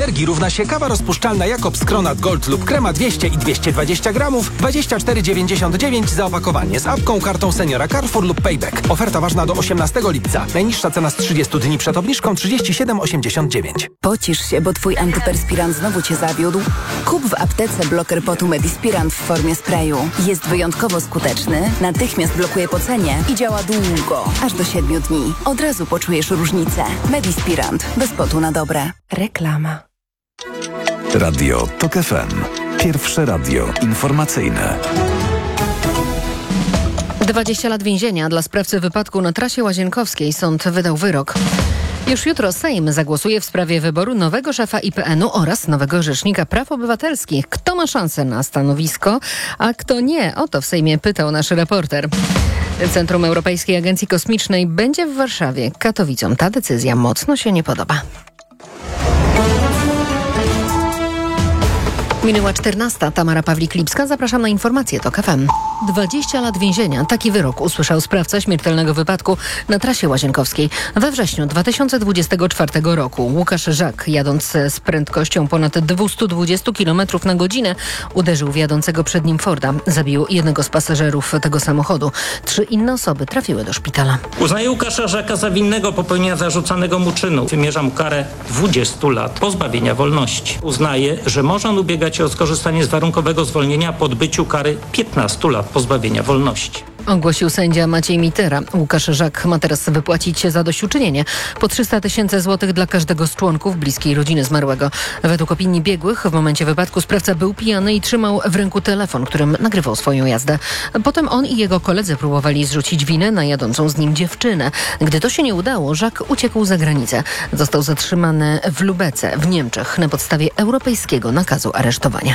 energii równa się kawa rozpuszczalna Jakobs Kronat Gold lub krema 200 i 220 gramów, 24,99 za opakowanie z apką, kartą seniora Carrefour lub Payback. Oferta ważna do 18 lipca. Najniższa cena z 30 dni przed obniżką 37,89. Pocisz się, bo twój antyperspirant znowu cię zawiódł? Kup w aptece bloker potu Medispirant w formie sprayu. Jest wyjątkowo skuteczny, natychmiast blokuje pocenie i działa długo, aż do 7 dni. Od razu poczujesz różnicę. Medispirant. Bez potu na dobre. Reklama. Radio TOK FM. Pierwsze radio informacyjne. 20 lat więzienia dla sprawcy wypadku na trasie Łazienkowskiej. Sąd wydał wyrok. Już jutro Sejm zagłosuje w sprawie wyboru nowego szefa IPN-u oraz nowego rzecznika praw obywatelskich. Kto ma szansę na stanowisko, a kto nie? O to w Sejmie pytał nasz reporter. Centrum Europejskiej Agencji Kosmicznej będzie w Warszawie. Katowicom ta decyzja mocno się nie podoba. Minęła 14. Tamara Pawlik-Lipska. Zapraszam na informacje TOK FM. 20 lat więzienia. Taki wyrok usłyszał sprawca śmiertelnego wypadku na trasie Łazienkowskiej we wrześniu 2024 roku. Łukasz Żak, jadąc z prędkością ponad 220 km na godzinę, uderzył w jadącego przed nim Forda. Zabił jednego z pasażerów tego samochodu. 3 inne osoby trafiły do szpitala. Uznaje Łukasza Żaka za winnego popełnienia zarzucanego mu czynu. Wymierza mu karę 20 lat pozbawienia wolności. Uznaje, że może on ubiegać się o skorzystanie z warunkowego zwolnienia po odbyciu kary 15 lat pozbawienia wolności. Ogłosił sędzia Maciej Mitera. Łukasz Żak ma teraz wypłacić zadośćuczynienie po 300 000 złotych dla każdego z członków bliskiej rodziny zmarłego. Według opinii biegłych w momencie wypadku sprawca był pijany i trzymał w ręku telefon, którym nagrywał swoją jazdę. Potem on i jego koledzy próbowali zrzucić winę na jadącą z nim dziewczynę. Gdy to się nie udało, Żak uciekł za granicę. Został zatrzymany w Lubece w Niemczech na podstawie europejskiego nakazu aresztowania.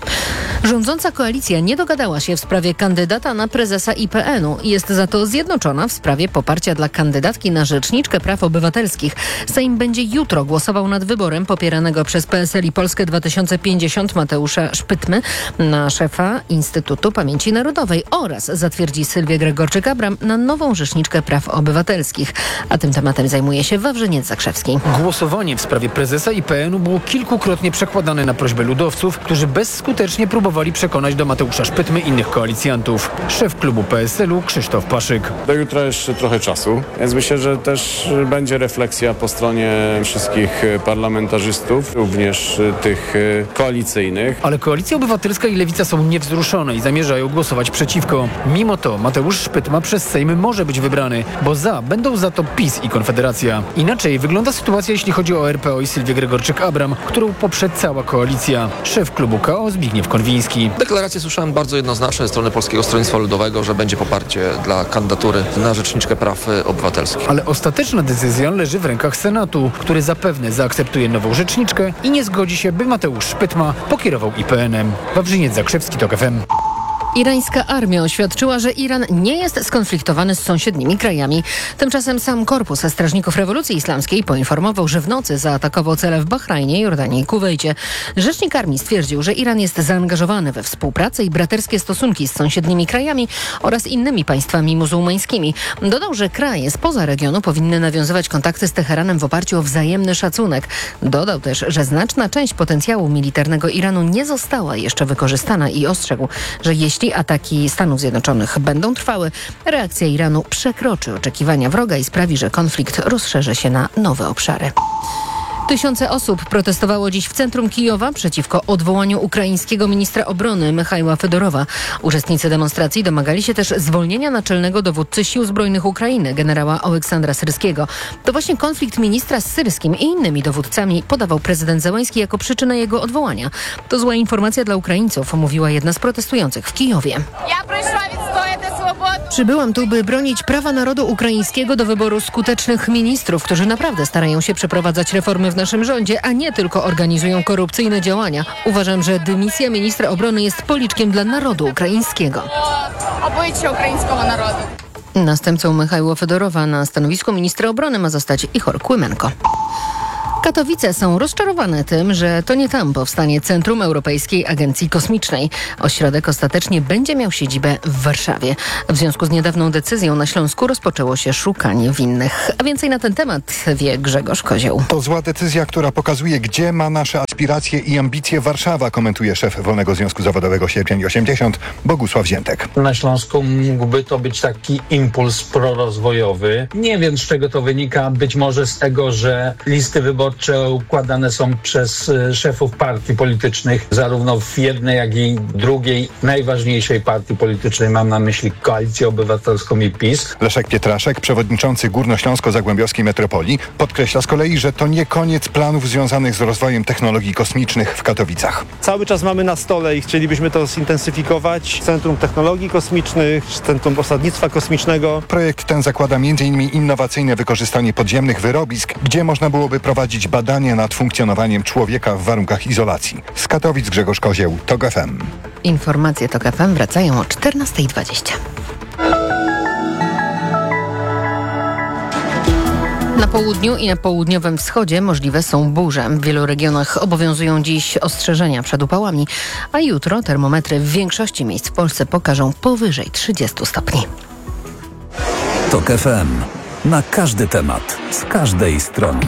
Rządząca koalicja nie dogadała się w sprawie kandydata na prezesa IPN-u. Jest za to zjednoczona w sprawie poparcia dla kandydatki na rzeczniczkę praw obywatelskich. Sejm będzie jutro głosował nad wyborem popieranego przez PSL i Polskę 2050 Mateusza Szpytmy na szefa Instytutu Pamięci Narodowej oraz zatwierdzi Sylwię Gregorczyk-Abram na nową rzeczniczkę praw obywatelskich. A tym tematem zajmuje się Wawrzyniec Zakrzewski. Głosowanie w sprawie prezesa IPN-u było kilkukrotnie przekładane na prośbę ludowców, którzy bezskutecznie próbowali przekonać do Mateusza Szpytmy innych koalicjantów. Szef klubu PSL-u Krzysztof Paszyk. Do jutra jeszcze trochę czasu, więc myślę, że też będzie refleksja po stronie wszystkich parlamentarzystów, również tych koalicyjnych. Ale Koalicja Obywatelska i Lewica są niewzruszone i zamierzają głosować przeciwko. Mimo to Mateusz Szpytma przez Sejm może być wybrany, bo będą za to PiS i Konfederacja. Inaczej wygląda sytuacja, jeśli chodzi o RPO i Sylwię Gregorczyk-Abram, którą poprze cała koalicja. Szef klubu KO Zbigniew Konwiński. Deklaracje słyszałem bardzo jednoznaczne ze strony Polskiego Stronnictwa Ludowego, że będzie poparcie dla kandydatury na rzeczniczkę praw obywatelskich. Ale ostateczna decyzja leży w rękach Senatu, który zapewne zaakceptuje nową rzeczniczkę i nie zgodzi się, by Mateusz Szpytma pokierował IPN-em. Wawrzyniec Zakrzewski, TOK FM. Irańska armia oświadczyła, że Iran nie jest skonfliktowany z sąsiednimi krajami. Tymczasem sam Korpus Strażników Rewolucji Islamskiej poinformował, że w nocy zaatakował cele w Bahrajnie, Jordanii i Kuwejcie. Rzecznik armii stwierdził, że Iran jest zaangażowany we współpracę i braterskie stosunki z sąsiednimi krajami oraz innymi państwami muzułmańskimi. Dodał, że kraje spoza regionu powinny nawiązywać kontakty z Teheranem w oparciu o wzajemny szacunek. Dodał też, że znaczna część potencjału militarnego Iranu nie została jeszcze wykorzystana i ostrzegł, że jeśli ataki Stanów Zjednoczonych będą trwały, reakcja Iranu przekroczy oczekiwania wroga i sprawi, że konflikt rozszerzy się na nowe obszary. Tysiące osób protestowało dziś w centrum Kijowa przeciwko odwołaniu ukraińskiego ministra obrony Michajła Fedorowa. Uczestnicy demonstracji domagali się też zwolnienia naczelnego dowódcy Sił Zbrojnych Ukrainy, generała Oleksandra Syrskiego. To właśnie konflikt ministra z Syrskim i innymi dowódcami podawał prezydent Zełański jako przyczynę jego odwołania. To zła informacja dla Ukraińców, mówiła jedna z protestujących w Kijowie. Przybyłam tu, by bronić prawa narodu ukraińskiego do wyboru skutecznych ministrów, którzy naprawdę starają się przeprowadzać reformy w naszym rządzie, a nie tylko organizują korupcyjne działania. Uważam, że dymisja ministra obrony jest policzkiem dla narodu ukraińskiego. Obycie ukraińskiego narodu. Następcą Michajła Fedorowa na stanowisku ministra obrony ma zostać Ichor Kłymenko. Katowice są rozczarowane tym, że to nie tam powstanie Centrum Europejskiej Agencji Kosmicznej. Ośrodek ostatecznie będzie miał siedzibę w Warszawie. W związku z niedawną decyzją na Śląsku rozpoczęło się szukanie winnych. A więcej na ten temat wie Grzegorz Kozioł. To zła decyzja, która pokazuje, gdzie ma nasze aspiracje i ambicje Warszawa, komentuje szef Wolnego Związku Zawodowego Sierpień 80, Bogusław Ziętek. Na Śląsku mógłby to być taki impuls prorozwojowy. Nie wiem, z czego to wynika. Być może z tego, że listy wyborcze układane są przez szefów partii politycznych, zarówno w jednej, jak i drugiej, najważniejszej partii politycznej. Mam na myśli Koalicję Obywatelską i PiS. Leszek Pietraszek, przewodniczący Górnośląsko-Zagłębiowskiej Metropolii, podkreśla z kolei, że to nie koniec planów związanych z rozwojem technologii kosmicznych w Katowicach. Cały czas mamy na stole i chcielibyśmy to zintensyfikować. Centrum Technologii Kosmicznych, Centrum Osadnictwa Kosmicznego. Projekt ten zakłada m.in. innowacyjne wykorzystanie podziemnych wyrobisk, gdzie można byłoby prowadzić badania nad funkcjonowaniem człowieka w warunkach izolacji. Z Katowic Grzegorz Kozieł, TOK FM. Informacje TOK FM wracają o 14:20. Na południu i na południowym wschodzie możliwe są burze. W wielu regionach obowiązują dziś ostrzeżenia przed upałami, a jutro termometry w większości miejsc w Polsce pokażą powyżej 30 stopni. TOK FM. Na każdy temat, z każdej strony.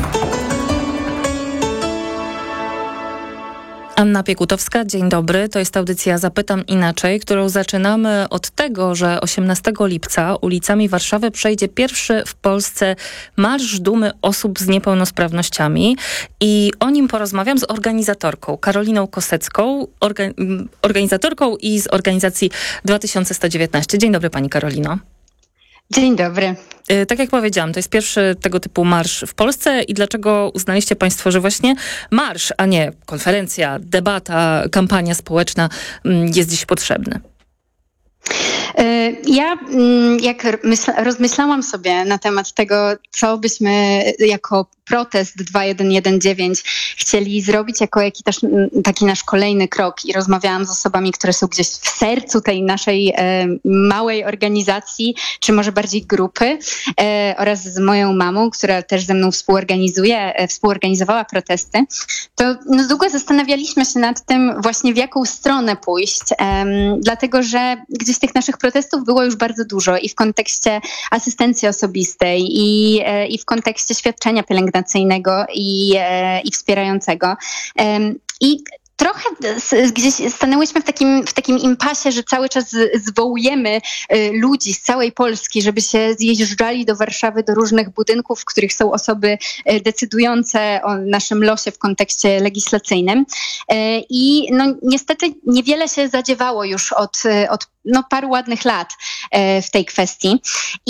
Anna Piekutowska, dzień dobry. To jest audycja Zapytam Inaczej, którą zaczynamy od tego, że 18 lipca ulicami Warszawy przejdzie pierwszy w Polsce Marsz Dumy Osób z Niepełnosprawnościami i o nim porozmawiam z organizatorką Karoliną Kosecką, organizatorką i z organizacji 2119. Dzień dobry pani Karolino. Dzień dobry. Tak jak powiedziałam, to jest pierwszy tego typu marsz w Polsce i dlaczego uznaliście państwo, że właśnie marsz, a nie konferencja, debata, kampania społeczna jest dziś potrzebny? Ja jak rozmyślałam sobie na temat tego, co byśmy jako protest 2119 chcieli zrobić jako taki nasz kolejny krok i rozmawiałam z osobami, które są gdzieś w sercu tej naszej małej organizacji, czy może bardziej grupy oraz z moją mamą, która też ze mną współorganizowała protesty, to długo zastanawialiśmy się nad tym właśnie w jaką stronę pójść, dlatego że gdzieś tych naszych protestów było już bardzo dużo i w kontekście asystencji osobistej i w kontekście świadczenia pielęgnacyjnego i wspierającego. I trochę gdzieś stanęłyśmy w takim impasie, że cały czas zwołujemy ludzi z całej Polski, żeby się zjeżdżali do Warszawy, do różnych budynków, w których są osoby decydujące o naszym losie w kontekście legislacyjnym. I niestety niewiele się zadziewało już od paru ładnych lat w tej kwestii.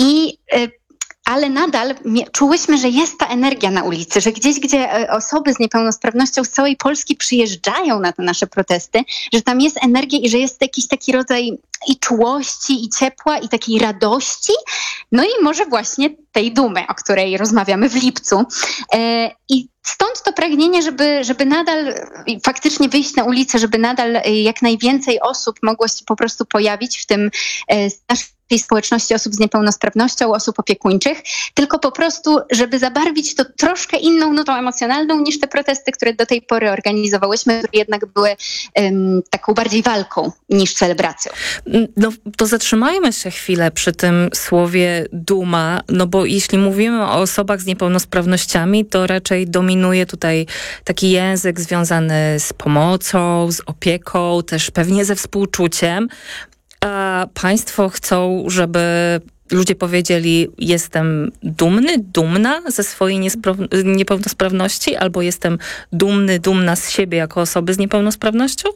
Ale nadal czułyśmy, że jest ta energia na ulicy, że gdzieś, gdzie osoby z niepełnosprawnością z całej Polski przyjeżdżają na te nasze protesty, że tam jest energia i że jest jakiś taki rodzaj i czułości, i ciepła, i takiej radości, no i może właśnie tej dumy, o której rozmawiamy w lipcu. I stąd to pragnienie, żeby nadal faktycznie wyjść na ulicę, żeby nadal jak najwięcej osób mogło się po prostu pojawić w tym tej społeczności osób z niepełnosprawnością, osób opiekuńczych, tylko po prostu, żeby zabarwić to troszkę inną nutą emocjonalną niż te protesty, które do tej pory organizowałyśmy, które jednak były taką bardziej walką niż celebracją. No to zatrzymajmy się chwilę przy tym słowie duma, no bo jeśli mówimy o osobach z niepełnosprawnościami, to raczej dominuje tutaj taki język związany z pomocą, z opieką, też pewnie ze współczuciem. A państwo chcą, żeby ludzie powiedzieli: jestem dumny, dumna ze swojej niepełnosprawności, albo jestem dumny, dumna z siebie jako osoby z niepełnosprawnością?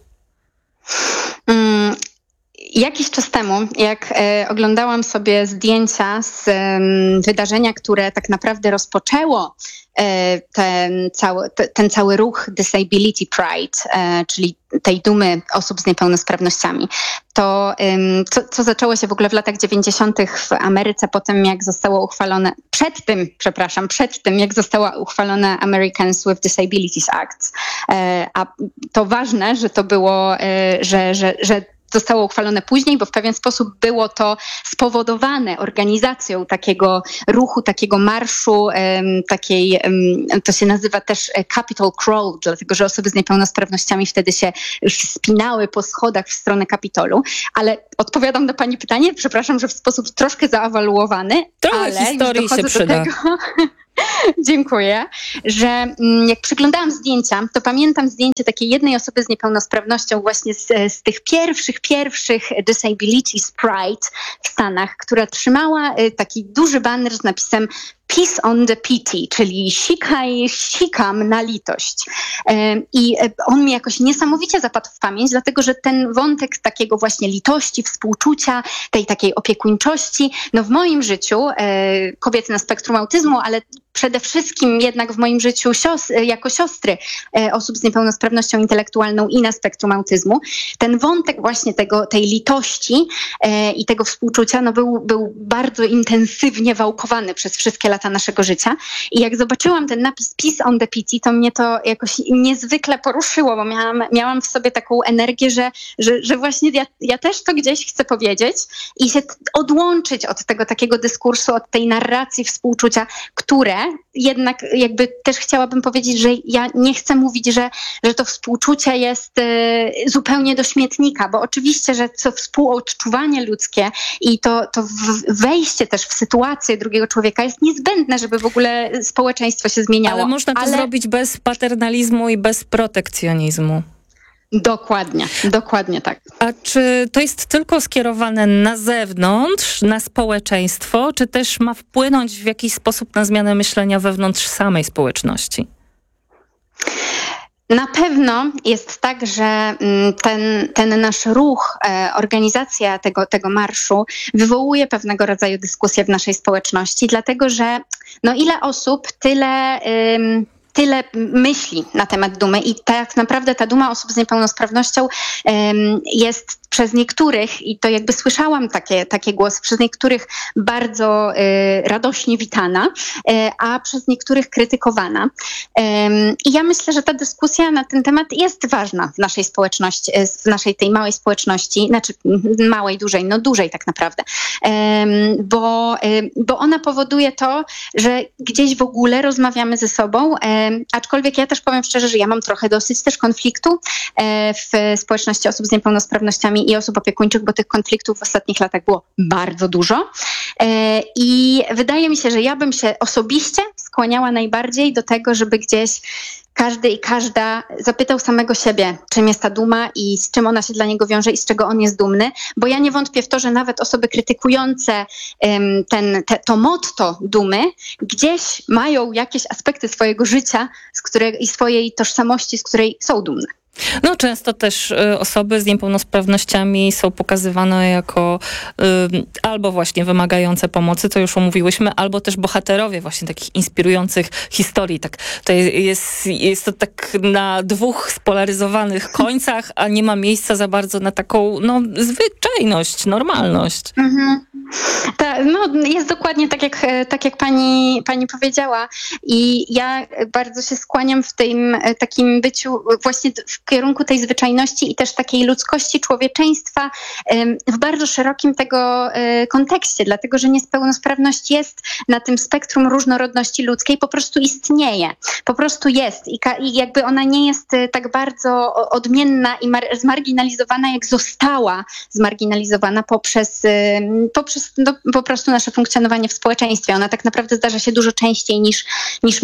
Jakiś czas temu, jak oglądałam sobie zdjęcia z wydarzenia, które tak naprawdę rozpoczęło ten cały ruch Disability Pride, czyli tej dumy osób z niepełnosprawnościami, to co zaczęło się w ogóle w latach 90. w Ameryce po tym, jak zostało uchwalone, przed tym, jak została uchwalona Americans with Disabilities Act. A to ważne, że to było, że zostało uchwalone później, bo w pewien sposób było to spowodowane organizacją takiego ruchu, takiego marszu, to się nazywa też Capitol Crawl, dlatego że osoby z niepełnosprawnościami wtedy się wspinały po schodach w stronę Kapitolu. Ale odpowiadam na pani pytanie, przepraszam, że w sposób troszkę zaawaluowany, trochę ale historii już dochodzę się przyda. do tego. Dziękuję, że jak przeglądałam zdjęcia, to pamiętam zdjęcie takiej jednej osoby z niepełnosprawnością właśnie z tych pierwszych Disability Sprite w Stanach, która trzymała taki duży baner z napisem Peace on the Pity, czyli sikam na litość. I on mi jakoś niesamowicie zapadł w pamięć, dlatego że ten wątek takiego właśnie litości, współczucia, tej takiej opiekuńczości, no w moim życiu, kobiety na spektrum autyzmu, ale przede wszystkim jednak w moim życiu jako siostry osób z niepełnosprawnością intelektualną i na spektrum autyzmu, ten wątek właśnie tej litości i tego współczucia no był bardzo intensywnie wałkowany przez wszystkie lata naszego życia. I jak zobaczyłam ten napis Peace on the Pity, to mnie to jakoś niezwykle poruszyło, bo miałam w sobie taką energię, że właśnie ja też to gdzieś chcę powiedzieć i się odłączyć od tego takiego dyskursu, od tej narracji współczucia, które jednak jakby też chciałabym powiedzieć, że ja nie chcę mówić, że to współczucie jest zupełnie do śmietnika, bo oczywiście, że to współodczuwanie ludzkie i to wejście też w sytuację drugiego człowieka jest niezbędne, żeby w ogóle społeczeństwo się zmieniało. Ale można to zrobić bez paternalizmu i bez protekcjonizmu. Dokładnie tak. A czy to jest tylko skierowane na zewnątrz, na społeczeństwo, czy też ma wpłynąć w jakiś sposób na zmianę myślenia wewnątrz samej społeczności? Na pewno jest tak, że ten nasz ruch, organizacja tego marszu wywołuje pewnego rodzaju dyskusję w naszej społeczności, dlatego że no ile osób, tyle myśli na temat dumy i tak naprawdę ta duma osób z niepełnosprawnością jest przez niektórych, i to jakby słyszałam takie głosy, przez niektórych bardzo radośnie witana, a przez niektórych krytykowana. I ja myślę, że ta dyskusja na ten temat jest ważna w naszej społeczności, w naszej tej małej społeczności, znaczy małej, dużej, no dużej tak naprawdę, bo ona powoduje to, że gdzieś w ogóle rozmawiamy ze sobą, aczkolwiek ja też powiem szczerze, że ja mam trochę dosyć też konfliktu w społeczności osób z niepełnosprawnościami i osób opiekuńczych, bo tych konfliktów w ostatnich latach było bardzo dużo. I wydaje mi się, że ja bym się osobiście skłaniała najbardziej do tego, żeby gdzieś każdy i każda zapytał samego siebie, czym jest ta duma i z czym ona się dla niego wiąże i z czego on jest dumny, bo ja nie wątpię w to, że nawet osoby krytykujące to motto dumy gdzieś mają jakieś aspekty swojego życia i swojej tożsamości, z której są dumne. No często też osoby z niepełnosprawnościami są pokazywane jako albo właśnie wymagające pomocy, to już omówiłyśmy, albo też bohaterowie właśnie takich inspirujących historii. Tak, to jest to tak na dwóch spolaryzowanych końcach, a nie ma miejsca za bardzo na taką zwyczajność, normalność. Mhm. Jest dokładnie tak jak pani powiedziała i ja bardzo się skłaniam w tym takim byciu właśnie w kierunku tej zwyczajności i też takiej ludzkości, człowieczeństwa w bardzo szerokim tego kontekście, dlatego że niepełnosprawność jest na tym spektrum różnorodności ludzkiej, po prostu istnieje, po prostu jest i jakby ona nie jest tak bardzo odmienna i zmarginalizowana, jak została zmarginalizowana poprzez po prostu nasze funkcjonowanie w społeczeństwie. Ona tak naprawdę zdarza się dużo częściej niż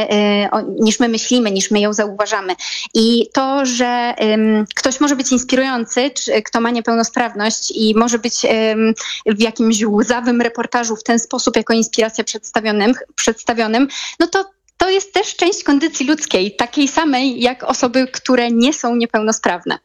my myślimy, niż my ją zauważamy. I to, że ktoś może być inspirujący, kto ma niepełnosprawność i może być w jakimś łzawym reportażu w ten sposób jako inspiracja przedstawionym, no to jest też część kondycji ludzkiej, takiej samej jak osoby, które nie są niepełnosprawne.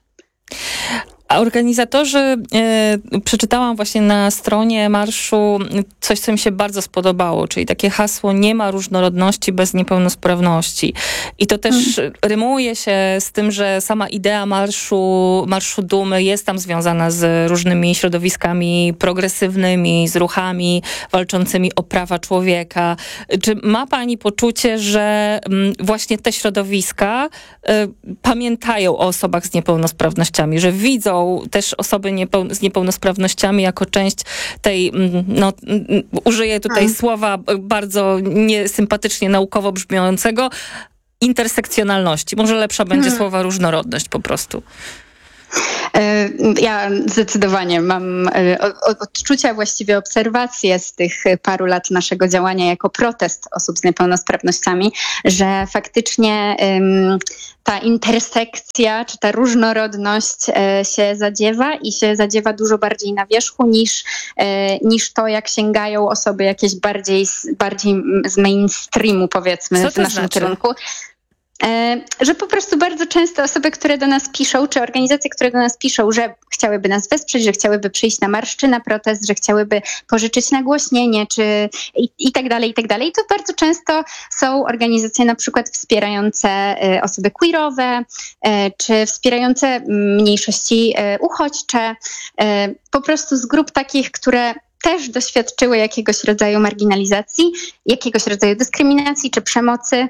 A organizatorzy, przeczytałam właśnie na stronie marszu coś, co mi się bardzo spodobało, czyli takie hasło: nie ma różnorodności bez niepełnosprawności. I to też rymuje się z tym, że sama idea marszu dumy jest tam związana z różnymi środowiskami progresywnymi, z ruchami walczącymi o prawa człowieka. Czy ma pani poczucie, że właśnie te środowiska pamiętają o osobach z niepełnosprawnościami, że widzą też osoby z niepełnosprawnościami jako część tej, użyję tutaj słowa bardzo niesympatycznie naukowo brzmiącego, intersekcjonalności. Może lepsza będzie słowa różnorodność po prostu. Ja zdecydowanie mam odczucia, właściwie obserwacje z tych paru lat naszego działania jako protest osób z niepełnosprawnościami, że faktycznie ta intersekcja czy ta różnorodność się zadziewa i się zadziewa dużo bardziej na wierzchu niż to, jak sięgają osoby jakieś bardziej z mainstreamu, powiedzmy, w naszym kierunku. Że po prostu bardzo często osoby, które do nas piszą, czy organizacje, które do nas piszą, że chciałyby nas wesprzeć, że chciałyby przyjść na marsz czy na protest, że chciałyby pożyczyć nagłośnienie, czy i tak dalej, i to bardzo często są organizacje na przykład wspierające osoby queerowe, czy wspierające mniejszości uchodźcze, po prostu z grup takich, które też doświadczyły jakiegoś rodzaju marginalizacji, jakiegoś rodzaju dyskryminacji czy przemocy.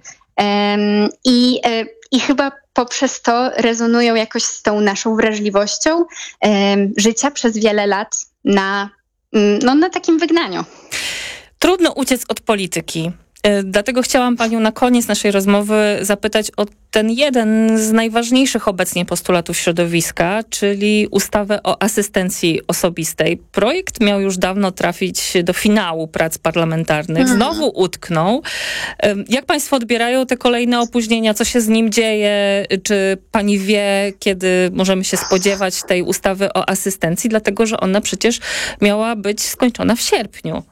I chyba poprzez to rezonują jakoś z tą naszą wrażliwością życia przez wiele lat na takim wygnaniu. Trudno uciec od polityki. Dlatego chciałam panią na koniec naszej rozmowy zapytać o ten jeden z najważniejszych obecnie postulatów środowiska, czyli ustawę o asystencji osobistej. Projekt miał już dawno trafić do finału prac parlamentarnych. Znowu utknął. Jak państwo odbierają te kolejne opóźnienia? Co się z nim dzieje? Czy pani wie, kiedy możemy się spodziewać tej ustawy o asystencji? Dlatego, że ona przecież miała być skończona w sierpniu.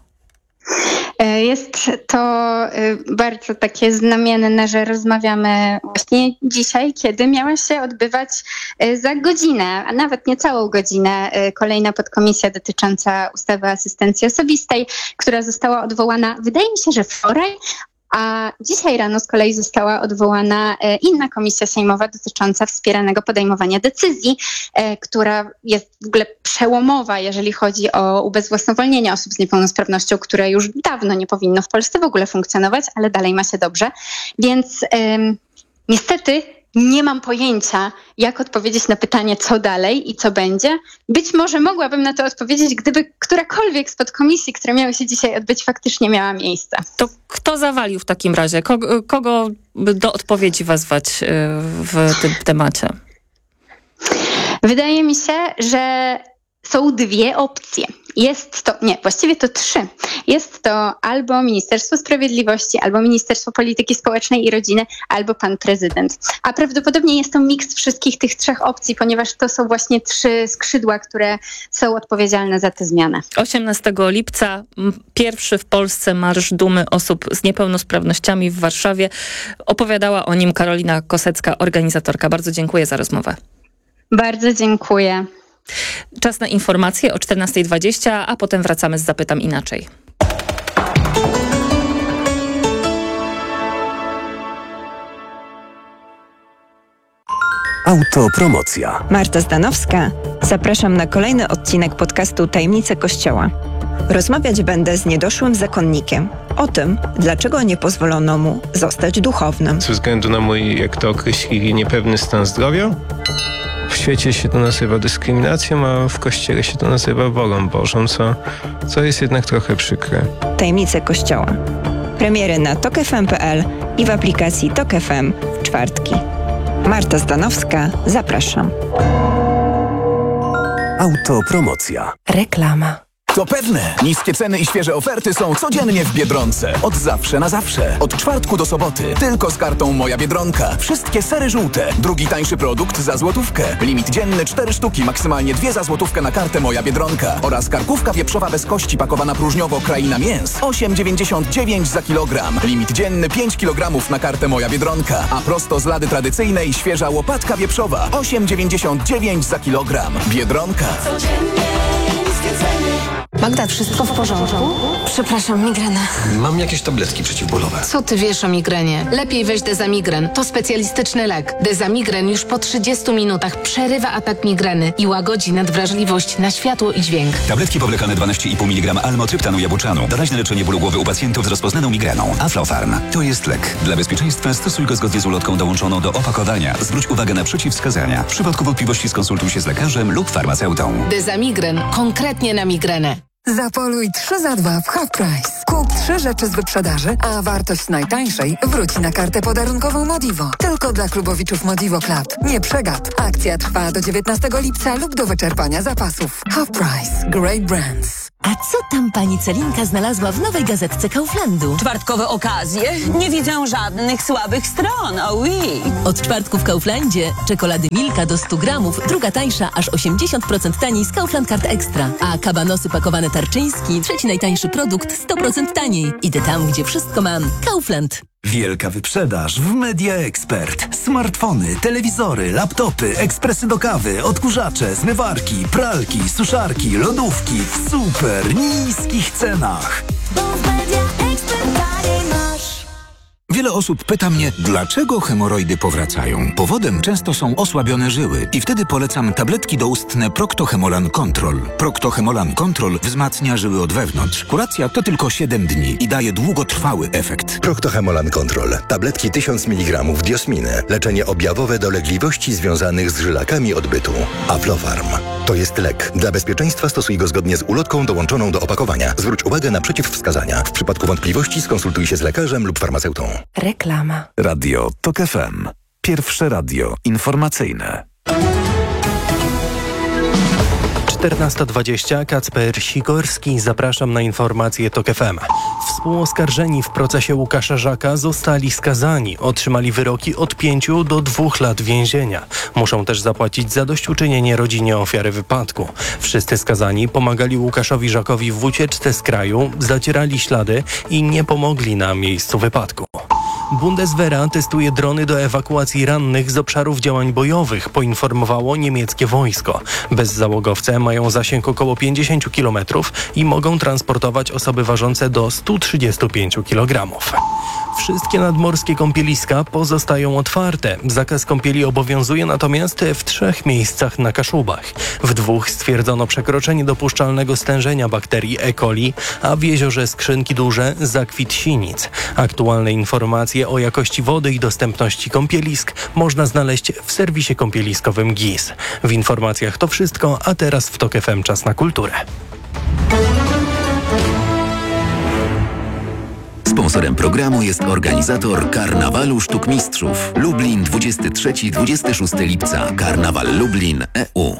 Jest to bardzo takie znamienne, że rozmawiamy właśnie dzisiaj, kiedy miała się odbywać za godzinę, a nawet nie całą godzinę, kolejna podkomisja dotycząca ustawy o asystencji osobistej, która została odwołana, wydaje mi się, że wczoraj, a dzisiaj rano z kolei została odwołana inna komisja sejmowa dotycząca wspieranego podejmowania decyzji, która jest w ogóle przełomowa, jeżeli chodzi o ubezwłasnowolnienie osób z niepełnosprawnością, które już dawno nie powinno w Polsce w ogóle funkcjonować, ale dalej ma się dobrze. Więc niestety nie mam pojęcia, jak odpowiedzieć na pytanie, co dalej i co będzie. Być może mogłabym na to odpowiedzieć, gdyby którakolwiek z podkomisji, które miały się dzisiaj odbyć, faktycznie miała miejsce. To kto zawalił w takim razie? Kogo do odpowiedzi wezwać w tym temacie? Wydaje mi się, że są dwie opcje. Właściwie to trzy. Jest to albo Ministerstwo Sprawiedliwości, albo Ministerstwo Polityki Społecznej i Rodziny, albo pan prezydent. A prawdopodobnie jest to miks wszystkich tych trzech opcji, ponieważ to są właśnie trzy skrzydła, które są odpowiedzialne za tę zmianę. 18 lipca pierwszy w Polsce Marsz Dumy Osób z Niepełnosprawnościami w Warszawie. Opowiadała o nim Karolina Kosecka, organizatorka. Bardzo dziękuję za rozmowę. Bardzo dziękuję. Czas na informacje o 14:20, a potem wracamy z Zapytam Inaczej. Autopromocja. Marta Zdanowska. Zapraszam na kolejny odcinek podcastu Tajemnice Kościoła. Rozmawiać będę z niedoszłym zakonnikiem o tym, dlaczego nie pozwolono mu zostać duchownym. Ze względu na mój, jak to określili, niepewny stan zdrowia. W świecie się to nazywa dyskryminacją, a w Kościele się to nazywa wolą Bożą, co jest jednak trochę przykre. Tajemnice Kościoła. Premiery na tokfm.pl i w aplikacji Tok FM w czwartki. Marta Zdanowska, zapraszam. Autopromocja. Reklama. To pewne. Niskie ceny i świeże oferty są codziennie w Biedronce. Od zawsze na zawsze. Od czwartku do soboty. Tylko z kartą Moja Biedronka. Wszystkie sery żółte. Drugi tańszy produkt za złotówkę. Limit dzienny 4 sztuki, maksymalnie 2 za złotówkę na kartę Moja Biedronka. Oraz karkówka wieprzowa bez kości pakowana próżniowo Kraina Mięs. 8,99 za kilogram. Limit dzienny 5 kg na kartę Moja Biedronka. A prosto z lady tradycyjnej świeża łopatka wieprzowa. 8,99 za kilogram. Biedronka. Magda, wszystko w porządku? Przepraszam, migrena. Mam jakieś tabletki przeciwbólowe. Co ty wiesz o migrenie? Lepiej weź Dezamigren. To specjalistyczny lek. Dezamigren już po 30 minutach przerywa atak migreny i łagodzi nadwrażliwość na światło i dźwięk. Tabletki powlekane 12,5 mg almotryptanu jabuczanu. Doraźne leczenie bólu głowy u pacjentów z rozpoznaną migreną. Aflofarm. To jest lek. Dla bezpieczeństwa stosuj go zgodnie z ulotką dołączoną do opakowania. Zwróć uwagę na przeciwwskazania. W przypadku wątpliwości skonsultuj się z lekarzem lub farmaceutą. Dezamigren. Konkretnie na migrenę. Zapoluj 3 za 2 w Half Price. Kup 3 rzeczy z wyprzedaży, a wartość najtańszej wróci na kartę podarunkową Modivo. Tylko dla klubowiczów Modivo Club. Nie przegap. Akcja trwa do 19 lipca lub do wyczerpania zapasów. Half Price. Great brands. A co tam pani Celinka znalazła w nowej gazetce Kauflandu? Czwartkowe okazje? Nie widzę żadnych słabych stron, oui. Od czwartku w Kauflandzie czekolady Milka do 100 gramów, druga tańsza, aż 80% taniej z Kaufland Card Extra. A kabanosy pakowane Tarczyński, trzeci najtańszy produkt, 100% taniej. Idę tam, gdzie wszystko mam. Kaufland. Wielka wyprzedaż w Media Expert. Smartfony, telewizory, laptopy, ekspresy do kawy, odkurzacze, zmywarki, pralki, suszarki, lodówki w super niskich cenach. Wiele osób pyta mnie, dlaczego hemoroidy powracają. Powodem często są osłabione żyły i wtedy polecam tabletki doustne Procto-Hemolan Control. Procto-Hemolan Control wzmacnia żyły od wewnątrz. Kuracja to tylko 7 dni i daje długotrwały efekt. Procto-Hemolan Control. Tabletki 1000 mg diosminy. Leczenie objawowe dolegliwości związanych z żylakami odbytu. Aflofarm. To jest lek. Dla bezpieczeństwa stosuj go zgodnie z ulotką dołączoną do opakowania. Zwróć uwagę na przeciwwskazania. W przypadku wątpliwości skonsultuj się z lekarzem lub farmaceutą. Reklama. Radio TOK FM. Pierwsze radio informacyjne. 14:20. Kacper Sikorski. Zapraszam na informacje TOK FM. Współoskarżeni w procesie Łukasza Żaka zostali skazani. Otrzymali wyroki od 5 do 2 lat więzienia. Muszą też zapłacić zadośćuczynienie rodzinie ofiary wypadku. Wszyscy skazani pomagali Łukaszowi Żakowi w ucieczce z kraju, zacierali ślady i nie pomogli na miejscu wypadku. Bundeswehra testuje drony do ewakuacji rannych z obszarów działań bojowych, poinformowało niemieckie wojsko. Bezzałogowce mają zasięg około 50 km i mogą transportować osoby ważące do 135 kg. Wszystkie nadmorskie kąpieliska pozostają otwarte. Zakaz kąpieli obowiązuje natomiast w 3 miejscach na Kaszubach. W 2 stwierdzono przekroczenie dopuszczalnego stężenia bakterii E. coli, a w jeziorze Skrzynki Duże zakwit sinic. Aktualne informacje o jakości wody i dostępności kąpielisk można znaleźć w serwisie kąpieliskowym GIS. W informacjach to wszystko, a teraz w TOK FM czas na kulturę. Sponsorem programu jest organizator Karnawalu Sztuk Mistrzów. Lublin 23-26 lipca. Karnawal Lublin EU.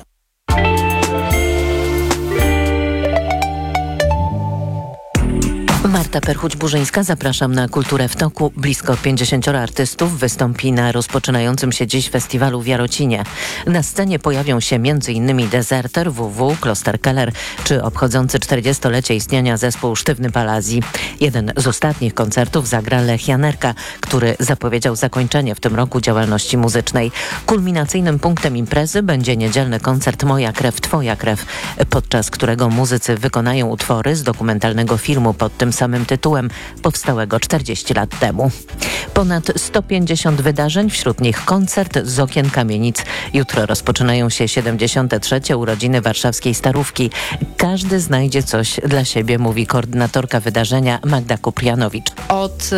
Marta Perchuć-Burzyńska, zapraszam na Kulturę w Toku. Blisko 50 artystów wystąpi na rozpoczynającym się dziś festiwalu w Jarocinie. Na scenie pojawią się m.in. Deserter, WW, Kloster Keller czy obchodzący 40-lecie istnienia zespół Sztywny Palazzi. Jeden z ostatnich koncertów zagra Lech Janerka, który zapowiedział zakończenie w tym roku działalności muzycznej. Kulminacyjnym punktem imprezy będzie niedzielny koncert Moja krew, twoja krew, podczas którego muzycy wykonają utwory z dokumentalnego filmu pod tym samym tytułem, powstałego 40 lat temu. Ponad 150 wydarzeń, wśród nich koncert z okien kamienic. Jutro rozpoczynają się 73. urodziny warszawskiej Starówki. Każdy znajdzie coś dla siebie, mówi koordynatorka wydarzenia Magda Kuprianowicz. Od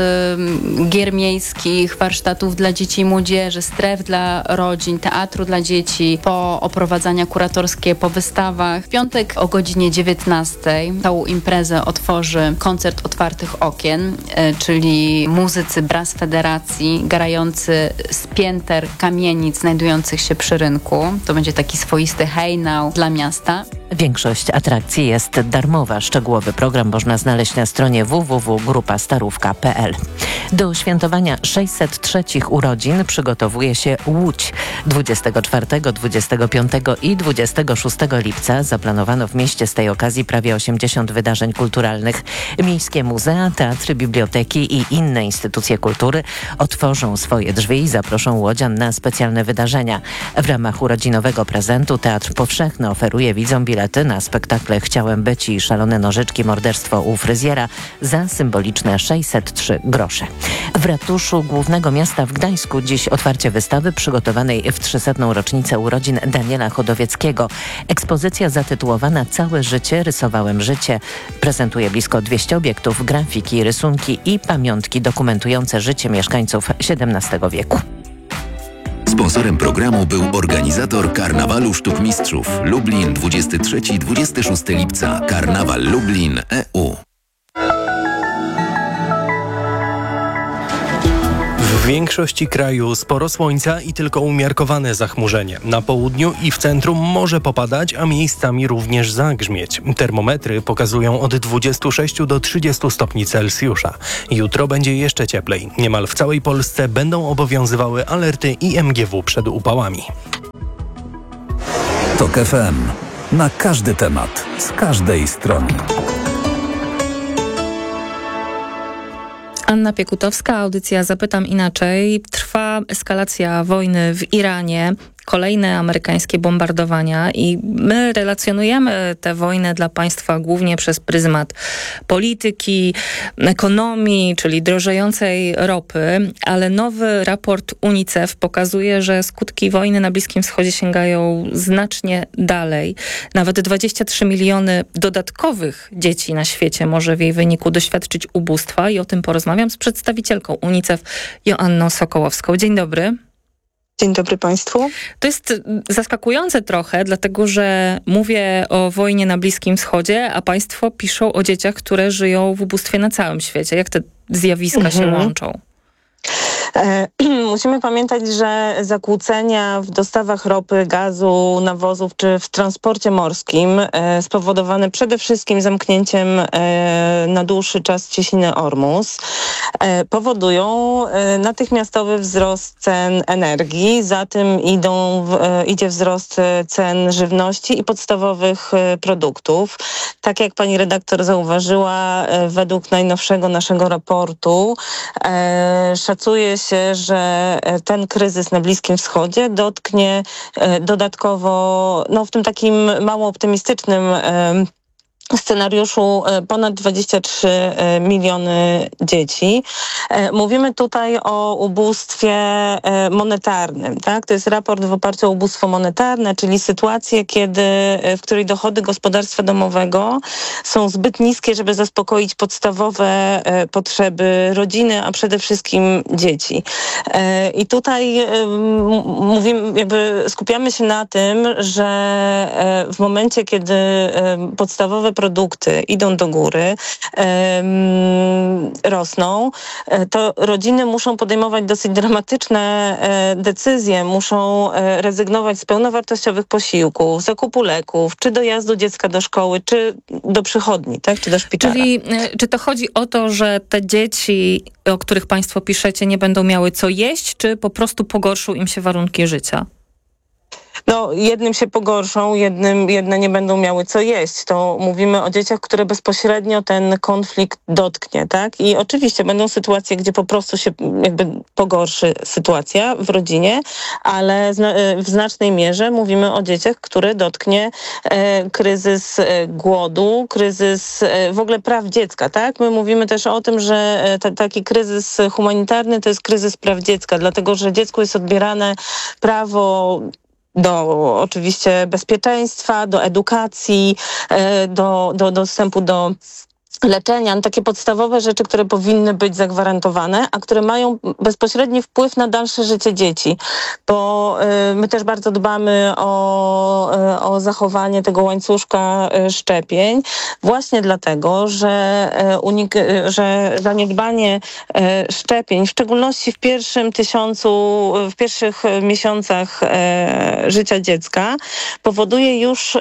gier miejskich, warsztatów dla dzieci i młodzieży, stref dla rodzin, teatru dla dzieci, po oprowadzania kuratorskie, po wystawach. W piątek o godzinie 19 tą imprezę otworzy koncert otwartych okien, czyli muzycy Brass Federacji grający z pięter kamienic znajdujących się przy rynku. To będzie taki swoisty hejnał dla miasta. Większość atrakcji jest darmowa. Szczegółowy program można znaleźć na stronie www.grupastarówka.pl. Do świętowania 603 urodzin przygotowuje się Łódź. 24, 25 i 26 lipca zaplanowano w mieście z tej okazji prawie 80 wydarzeń kulturalnych. Miejskie muzea, teatry, biblioteki i inne instytucje kultury otworzą swoje drzwi i zaproszą łodzian na specjalne wydarzenia. W ramach urodzinowego prezentu Teatr Powszechny oferuje widzom bilety na spektakle Chciałem być i Szalone nożyczki, morderstwo u fryzjera za symboliczne 603 grosze. W ratuszu głównego miasta w Gdańsku dziś otwarcie wystawy przygotowanej w 300. rocznicę urodzin Daniela Chodowieckiego. Ekspozycja zatytułowana Całe życie rysowałem życie prezentuje blisko 200 obiektów, grafiki, rysunki i pamiątki dokumentujące życie mieszkańców XVII wieku. Sponsorem programu był organizator Karnawalu Sztuk Mistrzów Lublin 23-26 lipca. Karnawal Lublin EU. W większości kraju sporo słońca i tylko umiarkowane zachmurzenie. Na południu i w centrum może popadać, a miejscami również zagrzmieć. Termometry pokazują od 26 do 30 stopni Celsjusza. Jutro będzie jeszcze cieplej. Niemal w całej Polsce będą obowiązywały alerty IMGW przed upałami. TOK FM. Na każdy temat, z każdej strony. Anna Piekutowska, audycja Zapytam Inaczej. Trwa eskalacja wojny w Iranie. Kolejne amerykańskie bombardowania i my relacjonujemy tę wojnę dla państwa głównie przez pryzmat polityki, ekonomii, czyli drożejącej ropy, ale nowy raport UNICEF pokazuje, że skutki wojny na Bliskim Wschodzie sięgają znacznie dalej. Nawet 23 miliony dodatkowych dzieci na świecie może w jej wyniku doświadczyć ubóstwa i o tym porozmawiam z przedstawicielką UNICEF Joanną Sokołowską. Dzień dobry. Dzień dobry Państwu. To jest zaskakujące trochę, dlatego że mówię o wojnie na Bliskim Wschodzie, a Państwo piszą o dzieciach, które żyją w ubóstwie na całym świecie. Jak te zjawiska się łączą? Musimy pamiętać, że zakłócenia w dostawach ropy, gazu, nawozów czy w transporcie morskim spowodowane przede wszystkim zamknięciem na dłuższy czas cieśniny Ormus powodują natychmiastowy wzrost cen energii, za tym idzie wzrost cen żywności i podstawowych produktów. Tak jak pani redaktor zauważyła, według najnowszego naszego raportu szacuje się, że ten kryzys na Bliskim Wschodzie dotknie dodatkowo, w tym takim mało optymistycznym scenariuszu ponad 23 miliony dzieci. Mówimy tutaj o ubóstwie monetarnym, tak? To jest raport w oparciu o ubóstwo monetarne, czyli sytuację, w której dochody gospodarstwa domowego są zbyt niskie, żeby zaspokoić podstawowe potrzeby rodziny, a przede wszystkim dzieci. I tutaj skupiamy się na tym, że w momencie, kiedy podstawowe produkty idą do góry, rosną, to rodziny muszą podejmować dosyć dramatyczne decyzje, muszą rezygnować z pełnowartościowych posiłków, zakupu leków, czy dojazdu dziecka do szkoły, czy do przychodni, tak, czy do szpitala. Czyli czy to chodzi o to, że te dzieci, o których Państwo piszecie, nie będą miały co jeść, czy po prostu pogorszą im się warunki życia? Jednym się pogorszą, jedne nie będą miały co jeść. To mówimy o dzieciach, które bezpośrednio ten konflikt dotknie, tak? I oczywiście będą sytuacje, gdzie po prostu się pogorszy sytuacja w rodzinie, ale w znacznej mierze mówimy o dzieciach, które dotknie kryzys głodu, kryzys w ogóle praw dziecka, tak? My mówimy też o tym, że taki kryzys humanitarny to jest kryzys praw dziecka, dlatego że dziecku jest odbierane prawo do oczywiście bezpieczeństwa, do edukacji, do dostępu do leczenia, takie podstawowe rzeczy, które powinny być zagwarantowane, a które mają bezpośredni wpływ na dalsze życie dzieci. Bo my też bardzo dbamy o zachowanie tego łańcuszka szczepień, właśnie dlatego, że zaniedbanie szczepień, w szczególności w w pierwszych miesiącach życia dziecka, powoduje już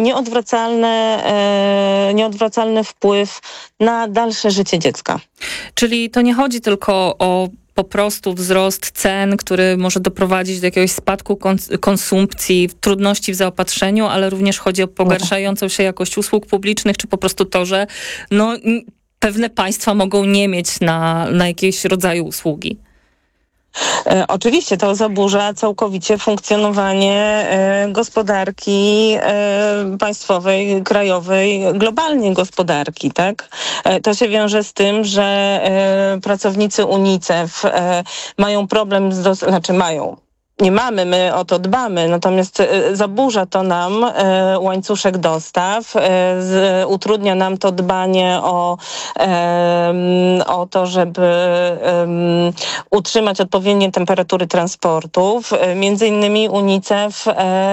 nieodwracalny wpływ na dalsze życie dziecka. Czyli to nie chodzi tylko o po prostu wzrost cen, który może doprowadzić do jakiegoś spadku konsumpcji, trudności w zaopatrzeniu, ale również chodzi o pogarszającą się jakość usług publicznych, czy po prostu to, że pewne państwa mogą nie mieć na jakiegoś rodzaju usługi. Oczywiście to zaburza całkowicie funkcjonowanie gospodarki państwowej, krajowej, globalnie gospodarki, tak? To się wiąże z tym, że pracownicy UNICEF mają problem nie mamy, my o to dbamy, natomiast zaburza to nam łańcuszek dostaw, utrudnia nam to dbanie o to, żeby utrzymać odpowiednie temperatury transportów. Między innymi UNICEF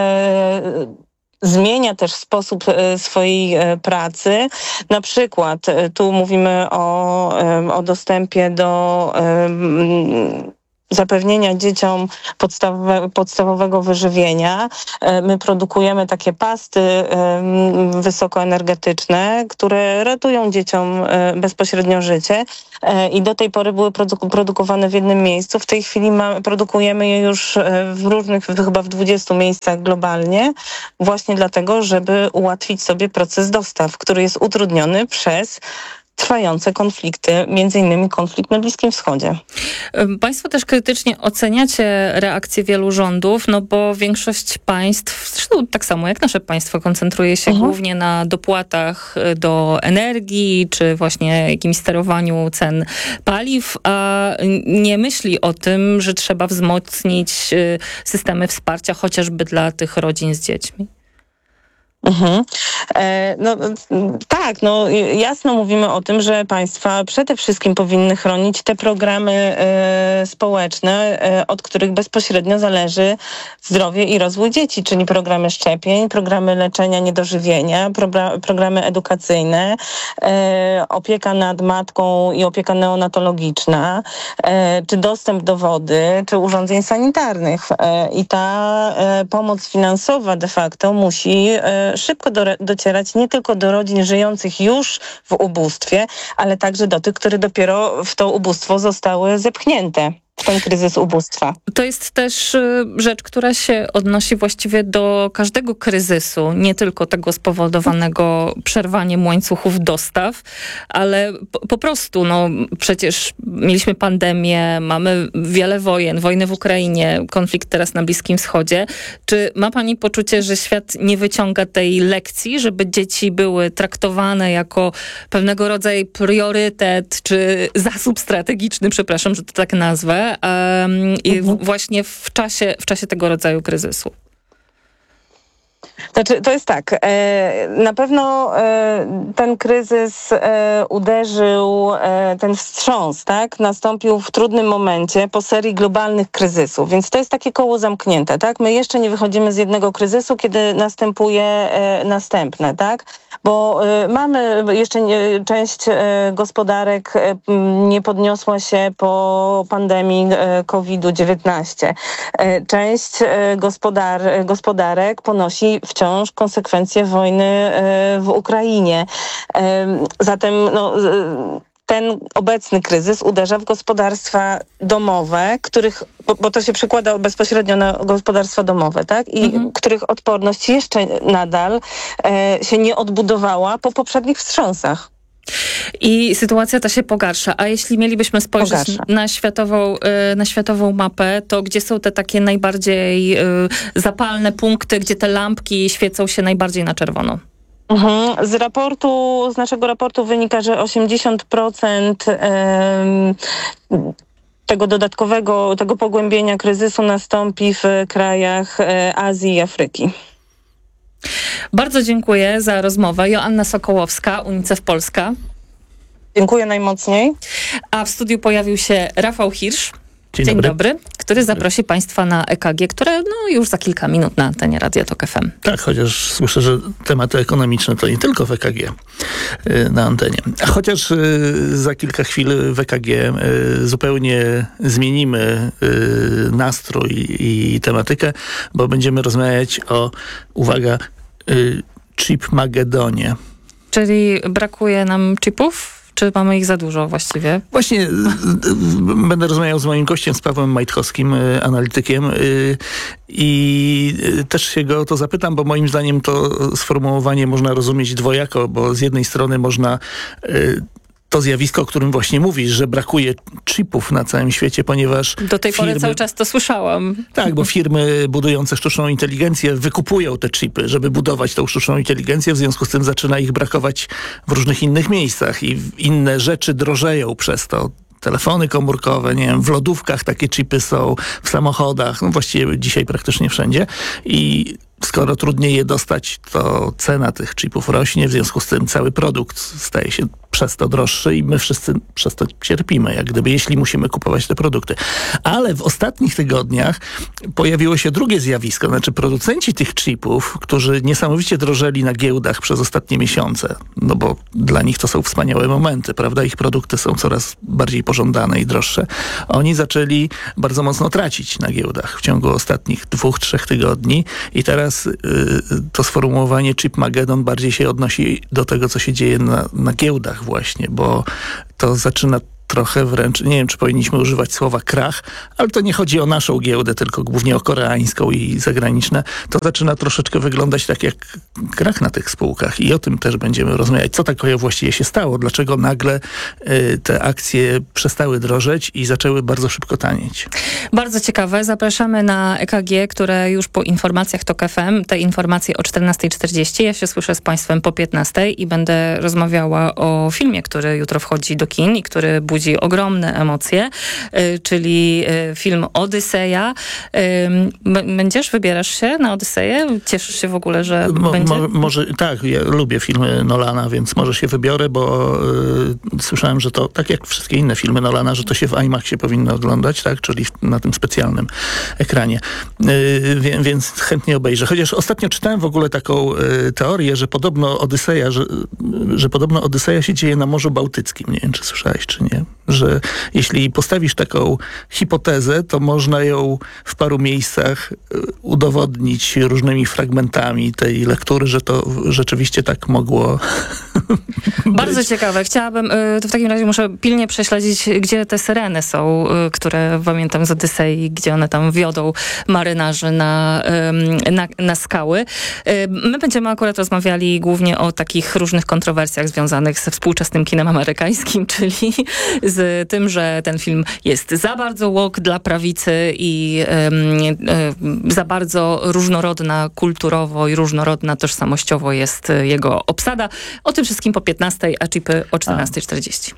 zmienia też sposób swojej pracy. Na przykład tu mówimy o dostępie do zapewnienia dzieciom podstawowego wyżywienia. My produkujemy takie pasty wysokoenergetyczne, które ratują dzieciom bezpośrednio życie i do tej pory były produkowane w jednym miejscu. W tej chwili produkujemy je już w różnych, chyba w 20 miejscach globalnie, właśnie dlatego, żeby ułatwić sobie proces dostaw, który jest utrudniony przez trwające konflikty, między innymi konflikt na Bliskim Wschodzie. Państwo też krytycznie oceniacie reakcję wielu rządów, no bo większość państw, zresztą tak samo jak nasze państwo, koncentruje się głównie na dopłatach do energii, czy właśnie jakimś sterowaniu cen paliw, a nie myśli o tym, że trzeba wzmocnić systemy wsparcia chociażby dla tych rodzin z dziećmi. No tak, jasno mówimy o tym, że państwa przede wszystkim powinny chronić te programy społeczne, od których bezpośrednio zależy zdrowie i rozwój dzieci, czyli programy szczepień, programy leczenia niedożywienia, programy edukacyjne, opieka nad matką i opieka neonatologiczna, czy dostęp do wody, czy urządzeń sanitarnych. I ta pomoc finansowa de facto musi szybko docierać nie tylko do rodzin żyjących już w ubóstwie, ale także do tych, które dopiero w to ubóstwo zostały zepchnięte. Ten kryzys ubóstwa. To jest też rzecz, która się odnosi właściwie do każdego kryzysu, nie tylko tego spowodowanego przerwaniem łańcuchów dostaw, ale po prostu, przecież mieliśmy pandemię, mamy wiele wojen, wojnę w Ukrainie, konflikt teraz na Bliskim Wschodzie. Czy ma pani poczucie, że świat nie wyciąga tej lekcji, żeby dzieci były traktowane jako pewnego rodzaju priorytet, czy zasób strategiczny, przepraszam, że to tak nazwę, właśnie w czasie tego rodzaju kryzysu? Znaczy, to jest tak, na pewno ten kryzys uderzył, ten wstrząs, tak, nastąpił w trudnym momencie po serii globalnych kryzysów, więc to jest takie koło zamknięte, tak? My jeszcze nie wychodzimy z jednego kryzysu, kiedy następuje następne, tak? Bo mamy jeszcze część gospodarek nie podniosła się po pandemii COVID-19. Część gospodarek ponosi wciąż konsekwencje wojny w Ukrainie. Zatem ten obecny kryzys uderza w gospodarstwa domowe, których, bo to się przekłada bezpośrednio na gospodarstwa domowe, tak? I których odporność jeszcze nadal się nie odbudowała po poprzednich wstrząsach. I sytuacja ta się pogarsza. A jeśli mielibyśmy spojrzeć na światową mapę, to gdzie są te takie najbardziej zapalne punkty, gdzie te lampki świecą się najbardziej na czerwono? Z naszego raportu wynika, że 80% tego pogłębienia kryzysu nastąpi w krajach Azji i Afryki. Bardzo dziękuję za rozmowę. Joanna Sokołowska, UNICEF Polska. Dziękuję najmocniej. A w studiu pojawił się Rafał Hirsch. Dzień dobry. Który zaprosi Państwa na EKG, które już za kilka minut na antenie Radia Tok FM. Tak, chociaż słyszę, że tematy ekonomiczne to nie tylko w EKG na antenie. Chociaż za kilka chwil w EKG zupełnie zmienimy nastrój i tematykę, bo będziemy rozmawiać o, uwaga, chipmagedonie. Czyli brakuje nam chipów? Czy mamy ich za dużo właściwie? Właśnie będę rozmawiał z moim gościem, z Pawłem Majtkowskim, analitykiem, i też się go o to zapytam, bo moim zdaniem to sformułowanie można rozumieć dwojako, bo z jednej strony można to zjawisko, o którym właśnie mówisz, że brakuje chipów na całym świecie, ponieważ do tej pory cały czas to słyszałam. Tak, bo firmy budujące sztuczną inteligencję wykupują te chipy, żeby budować tą sztuczną inteligencję, w związku z tym zaczyna ich brakować w różnych innych miejscach i inne rzeczy drożeją przez to. telefony komórkowe, nie wiem, w lodówkach takie chipy są, w samochodach, no właściwie dzisiaj praktycznie wszędzie i skoro trudniej je dostać, to cena tych chipów rośnie, w związku z tym cały produkt staje się przez to droższy i my wszyscy przez to cierpimy, jak gdyby, jeśli musimy kupować te produkty. Ale w ostatnich tygodniach pojawiło się drugie zjawisko, znaczy producenci tych chipów, którzy niesamowicie drożeli na giełdach przez ostatnie miesiące, no bo dla nich to są wspaniałe momenty, prawda? Ich produkty są coraz bardziej pożądane i droższe. Oni zaczęli bardzo mocno tracić na giełdach w ciągu ostatnich 2-3 tygodni i teraz to sformułowanie Chipmageddon bardziej się odnosi do tego, co się dzieje na giełdach właśnie, bo to zaczyna trochę wręcz, nie wiem, czy powinniśmy używać słowa krach, ale to nie chodzi o naszą giełdę, tylko głównie o koreańską i zagraniczne. To zaczyna troszeczkę wyglądać tak jak krach na tych spółkach i o tym też będziemy rozmawiać. Co takiego właściwie się stało? Dlaczego nagle te akcje przestały drożeć i zaczęły bardzo szybko tanieć? Bardzo ciekawe. Zapraszamy na EKG, które już po informacjach TOK FM, te informacje o 14:40. Ja się słyszę z Państwem po 15:00 i będę rozmawiała o filmie, który jutro wchodzi do kin i który budzi ogromne emocje, czyli film Odyseja. Wybierasz się na Odyseję? Cieszysz się w ogóle, że będzie? Może tak, ja lubię filmy Nolana, więc może się wybiorę, bo słyszałem, że to tak jak wszystkie inne filmy Nolana, że to się w IMAXie powinno oglądać, tak? Czyli na tym specjalnym ekranie. Więc chętnie obejrzę. Chociaż ostatnio czytałem w ogóle taką teorię, że podobno Odyseja się dzieje na Morzu Bałtyckim. Nie wiem, czy słyszałeś, czy nie. Że jeśli postawisz taką hipotezę, to można ją w paru miejscach udowodnić różnymi fragmentami tej lektury, że to rzeczywiście tak mogło Bardzo ciekawe. Chciałabym, to w takim razie muszę pilnie prześledzić, gdzie te syreny są, które pamiętam z Odysei, gdzie one tam wiodą marynarzy na skały. My będziemy akurat rozmawiali głównie o takich różnych kontrowersjach związanych ze współczesnym kinem amerykańskim, czyli z tym, że ten film jest za bardzo woke dla prawicy i za bardzo różnorodna kulturowo i różnorodna tożsamościowo jest jego obsada. O tym wszystkim po 15:00, a chipy o 14:40.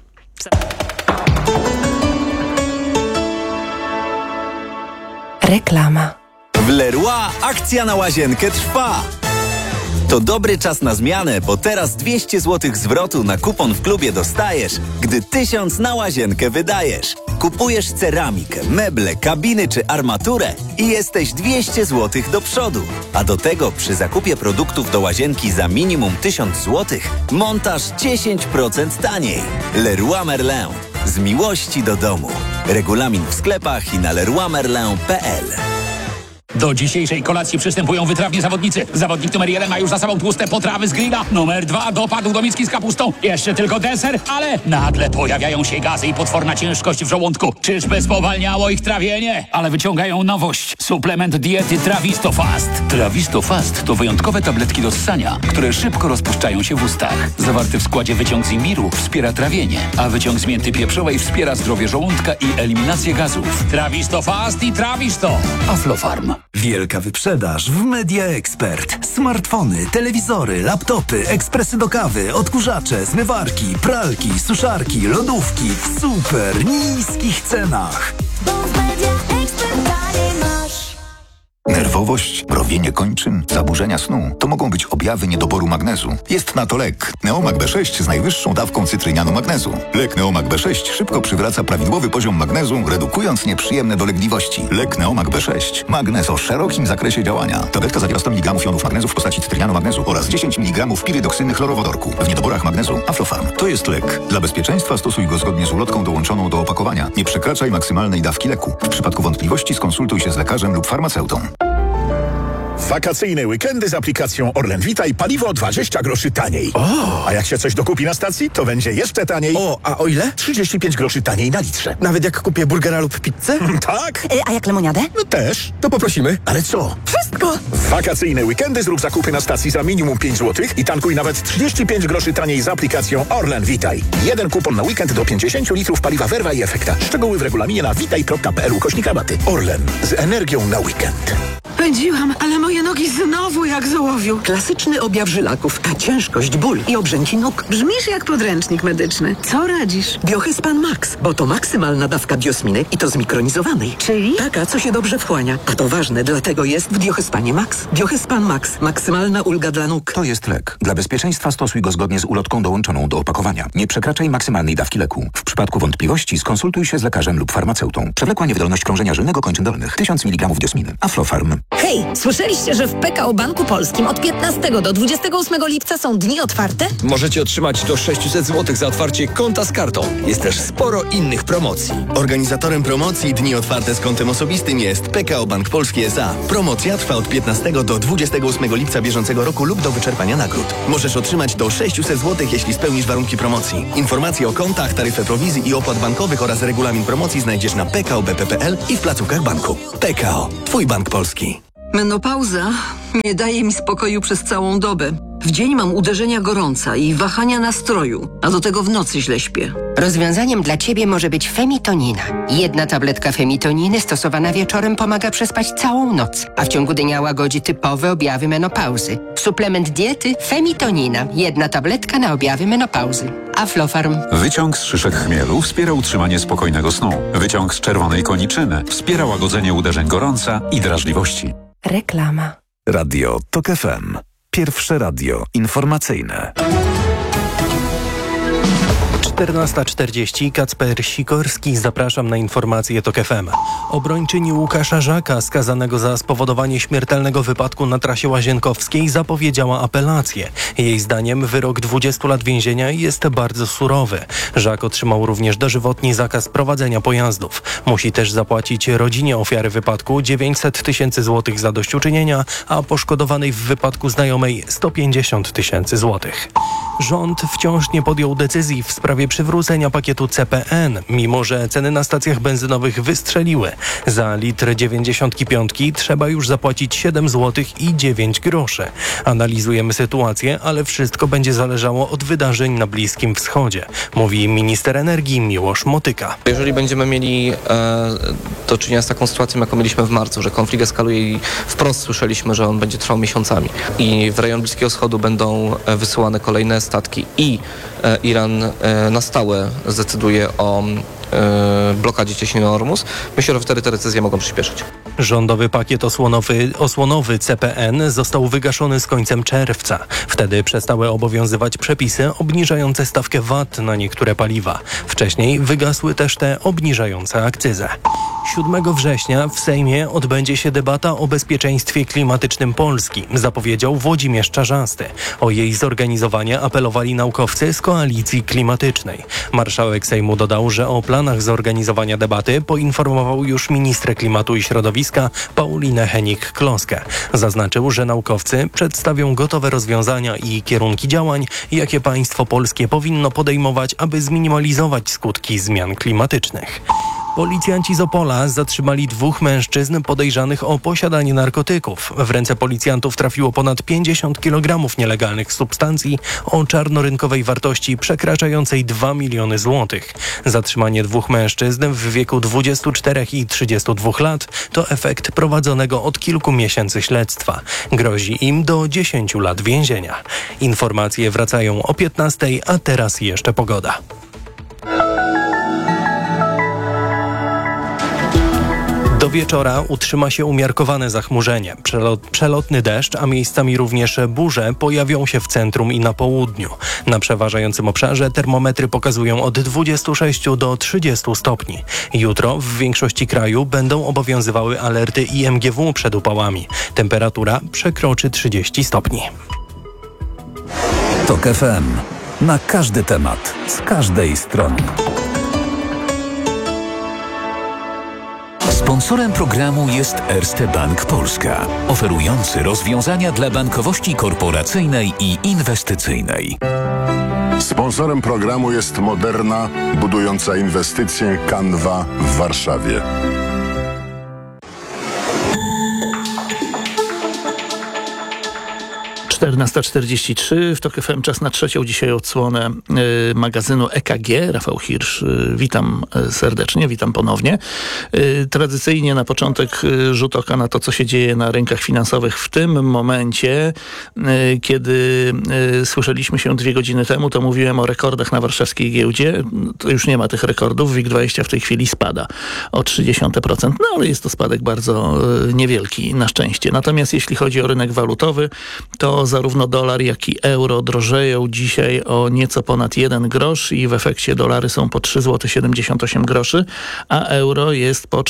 Reklama. W Leroy akcja na łazienkę trwa. To dobry czas na zmianę, bo teraz 200 zł zwrotu na kupon w klubie dostajesz, gdy 1000 na łazienkę wydajesz. Kupujesz ceramikę, meble, kabiny czy armaturę i jesteś 200 zł do przodu. A do tego przy zakupie produktów do łazienki za minimum 1000 zł montaż 10% taniej. Leroy Merlin. Z miłości do domu. Regulamin w sklepach i na leroymerlin.pl. Do dzisiejszej kolacji przystępują wytrawni zawodnicy. Zawodnik numer 1 ma już za sobą tłuste potrawy z grilla. Numer 2 dopadł do miski z kapustą. Jeszcze tylko deser, ale nagle pojawiają się gazy i potworna ciężkość w żołądku. Czyżby spowalniało ich trawienie? Ale wyciągają nowość. Suplement diety Trawisto Fast. Trawisto Fast to wyjątkowe tabletki do ssania, które szybko rozpuszczają się w ustach. Zawarty w składzie wyciąg z imbiru wspiera trawienie, a wyciąg z mięty pieprzowej wspiera zdrowie żołądka i eliminację gazów. Trawisto Fast i Trawisto. Aflofarm. Wielka wyprzedaż w Media Expert. Smartfony, telewizory, laptopy, ekspresy do kawy, odkurzacze, zmywarki, pralki, suszarki, lodówki w super niskich cenach. Nerwowość, mrowienie kończyn, zaburzenia snu to mogą być objawy niedoboru magnezu. Jest na to lek Neomag B6 z najwyższą dawką cytrynianu magnezu. Lek Neomag B6 szybko przywraca prawidłowy poziom magnezu, redukując nieprzyjemne dolegliwości. Lek Neomag B6. Magnez o szerokim zakresie działania. Tabletka zawiera 100 mg jonów magnezu w postaci cytrynianu magnezu oraz 10 mg pirydoksyny chlorowodorku. W niedoborach magnezu Aflofarm. To jest lek. Dla bezpieczeństwa stosuj go zgodnie z ulotką dołączoną do opakowania. Nie przekraczaj maksymalnej dawki leku. W przypadku wątpliwości skonsultuj się z lekarzem lub farmaceutą. Wakacyjne weekendy z aplikacją Orlen Vitaj paliwo 20 groszy taniej. O! A jak się coś dokupi na stacji, to będzie jeszcze taniej. O, a o ile? 35 groszy taniej na litrze. Nawet jak kupię burgera lub pizzę? Tak. A jak lemoniadę? No też. To poprosimy. Ale co? Wszystko! Wakacyjne weekendy zrób zakupy na stacji za minimum 5 zł i tankuj nawet 35 groszy taniej z aplikacją Orlen Vitaj. Jeden kupon na weekend do 50 litrów paliwa Verva i Efekta. Szczegóły w regulaminie na vitaj.pl/rabaty. Orlen. Z energią na weekend. Pędziłam, ale moje nogi znowu jak z ołowiu. Klasyczny objaw żylaków, a ciężkość, ból i obrzęki nóg. Brzmisz jak podręcznik medyczny. Co radzisz? Diohyspan Max, bo to maksymalna dawka diosminy i to zmikronizowanej. Czyli? Taka, co się dobrze wchłania. A to ważne, dlatego jest w Diohyspanie Max. Diohyspan Max. Maksymalna ulga dla nóg. To jest lek. Dla bezpieczeństwa stosuj go zgodnie z ulotką dołączoną do opakowania. Nie przekraczaj maksymalnej dawki leku. W przypadku wątpliwości skonsultuj się z lekarzem lub farmaceutą. Przewlekła niewydolność krążenia żylnego kończyn dolnych. 1000 mg diosminy. Aflofarm. Hej, słyszeliście, że w PKO Banku Polskim od 15 do 28 lipca są dni otwarte? Możecie otrzymać do 600 zł za otwarcie konta z kartą. Jest też sporo innych promocji. Organizatorem promocji Dni Otwarte z kontem osobistym jest PKO Bank Polski S.A. Promocja trwa od 15 do 28 lipca bieżącego roku lub do wyczerpania nagród. Możesz otrzymać do 600 zł, jeśli spełnisz warunki promocji. Informacje o kontach, taryfę prowizji i opłat bankowych oraz regulamin promocji znajdziesz na pkobp.pl i w placówkach banku. PKO. Twój bank polski. Menopauza nie daje mi spokoju przez całą dobę. W dzień mam uderzenia gorąca i wahania nastroju, a do tego w nocy źle śpię. Rozwiązaniem dla Ciebie może być femitonina. Jedna tabletka femitoniny stosowana wieczorem pomaga przespać całą noc, a w ciągu dnia łagodzi typowe objawy menopauzy. Suplement diety femitonina. Jedna tabletka na objawy menopauzy. Aflofarm. Wyciąg z szyszek chmielu wspiera utrzymanie spokojnego snu. Wyciąg z czerwonej koniczyny wspiera łagodzenie uderzeń gorąca i drażliwości. Reklama. Radio TOK FM. Pierwsze radio informacyjne. 14:40. Kacper Sikorski. Zapraszam na informacje TOK FM. Obrończyni Łukasza Żaka, skazanego za spowodowanie śmiertelnego wypadku na trasie łazienkowskiej, zapowiedziała apelację. Jej zdaniem wyrok 20 lat więzienia jest bardzo surowy. Żak otrzymał również dożywotni zakaz prowadzenia pojazdów. Musi też zapłacić rodzinie ofiary wypadku 900 000 złotych zadośćuczynienia, a poszkodowanej w wypadku znajomej 150 000 złotych. Rząd wciąż nie podjął decyzji w sprawie przywrócenia pakietu CPN, mimo że ceny na stacjach benzynowych wystrzeliły. Za litr 95 trzeba już zapłacić 7 zł i 9 groszy. Analizujemy sytuację, ale wszystko będzie zależało od wydarzeń na Bliskim Wschodzie, mówi minister energii Miłosz Motyka. Jeżeli będziemy mieli do czynienia z taką sytuacją, jaką mieliśmy w marcu, że konflikt eskaluje i wprost słyszeliśmy, że on będzie trwał miesiącami i w rejon Bliskiego Wschodu będą wysyłane kolejne statki i Iran na stałe zdecyduje o blokadzie cieśniny Ormus, myślę, że wtedy te decyzje mogą przyspieszyć. Rządowy pakiet osłonowy CPN został wygaszony z końcem czerwca. Wtedy przestały obowiązywać przepisy obniżające stawkę VAT na niektóre paliwa. Wcześniej wygasły też te obniżające akcyzę. 7 września w Sejmie odbędzie się debata o bezpieczeństwie klimatycznym Polski, zapowiedział Włodzimierz Czarzasty. O jej zorganizowanie apelowali naukowcy z Koalicji Klimatycznej. Marszałek Sejmu dodał, że o planach zorganizowania debaty poinformował już ministrę klimatu i środowiska Paulinę Henik-Kloskę. Zaznaczył, że naukowcy przedstawią gotowe rozwiązania i kierunki działań, jakie państwo polskie powinno podejmować, aby zminimalizować skutki zmian klimatycznych. Policjanci z Opola zatrzymali 2 mężczyzn podejrzanych o posiadanie narkotyków. W ręce policjantów trafiło ponad 50 kg nielegalnych substancji o czarnorynkowej wartości przekraczającej 2 miliony złotych. Zatrzymanie 2 mężczyzn w wieku 24 i 32 lat to efekt prowadzonego od kilku miesięcy śledztwa. Grozi im do 10 lat więzienia. Informacje wracają o 15, a teraz jeszcze pogoda. Do wieczora utrzyma się umiarkowane zachmurzenie. Przelotny deszcz, a miejscami również burze pojawią się w centrum i na południu. Na przeważającym obszarze termometry pokazują od 26 do 30 stopni. Jutro w większości kraju będą obowiązywały alerty IMGW przed upałami. Temperatura przekroczy 30 stopni. TOK FM. Na każdy temat, z każdej strony. Sponsorem programu jest Erste Bank Polska, oferujący rozwiązania dla bankowości korporacyjnej i inwestycyjnej. Sponsorem programu jest Moderna, budująca inwestycje Canva w Warszawie. 14:43 w TOK FM, czas na trzecią dzisiaj odsłonę magazynu EKG. Rafał Hirsch, witam serdecznie, witam ponownie. Tradycyjnie na początek rzut oka na to, co się dzieje na rynkach finansowych w tym momencie. Kiedy słyszeliśmy się 2 godziny temu, to mówiłem o rekordach na warszawskiej giełdzie. To już nie ma tych rekordów. WIG20 w tej chwili spada o 0,3%, no ale jest to spadek bardzo niewielki na szczęście. Natomiast jeśli chodzi o rynek walutowy, to zarówno dolar, jak i euro drożeją dzisiaj o nieco ponad 1 grosz i w efekcie dolary są po 3,78 zł, a euro jest po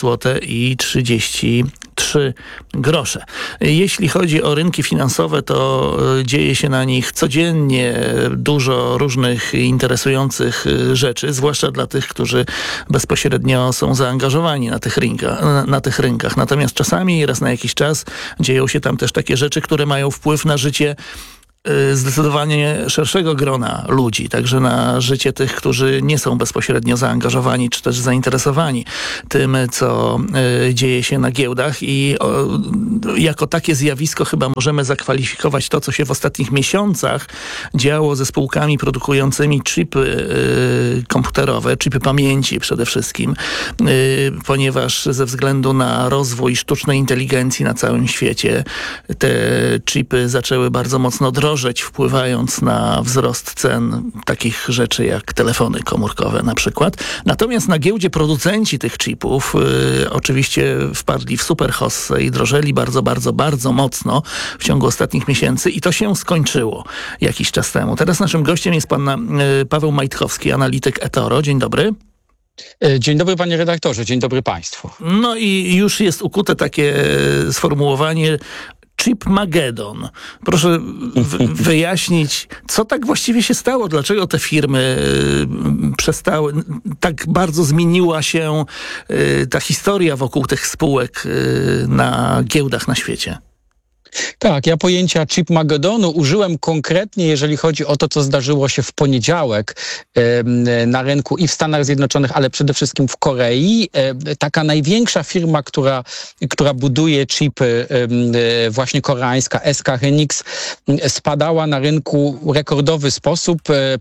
4,33 zł. Jeśli chodzi o rynki finansowe, to dzieje się na nich codziennie dużo różnych interesujących rzeczy, zwłaszcza dla tych, którzy bezpośrednio są zaangażowani na tych rynkach. Natomiast czasami, raz na jakiś czas, dzieją się tam też takie rzeczy, które mają wpływ na życie zdecydowanie szerszego grona ludzi, także na życie tych, którzy nie są bezpośrednio zaangażowani, czy też zainteresowani tym, co dzieje się na giełdach i jako takie zjawisko chyba możemy zakwalifikować to, co się w ostatnich miesiącach działo ze spółkami produkującymi chipy komputerowe, chipy pamięci przede wszystkim, ponieważ ze względu na rozwój sztucznej inteligencji na całym świecie te chipy zaczęły bardzo mocno drożyć, wpływając na wzrost cen takich rzeczy jak telefony komórkowe na przykład. Natomiast na giełdzie producenci tych chipów oczywiście wpadli w super hossę i drożeli bardzo mocno w ciągu ostatnich miesięcy i to się skończyło jakiś czas temu. Teraz naszym gościem jest pan Paweł Majtkowski, analityk eToro. Dzień dobry. Dzień dobry panie redaktorze, dzień dobry państwu. No i już jest ukute takie sformułowanie Chipmagedon. Proszę wyjaśnić, co tak właściwie się stało? Dlaczego te firmy przestały, tak bardzo zmieniła się ta historia wokół tych spółek na giełdach na świecie? Tak, ja pojęcia Chipmagedonu użyłem konkretnie, jeżeli chodzi o to, co zdarzyło się w poniedziałek na rynku i w Stanach Zjednoczonych, ale przede wszystkim w Korei. Taka największa firma, która buduje chipy, właśnie koreańska, SK Hynix, spadała na rynku w rekordowy sposób,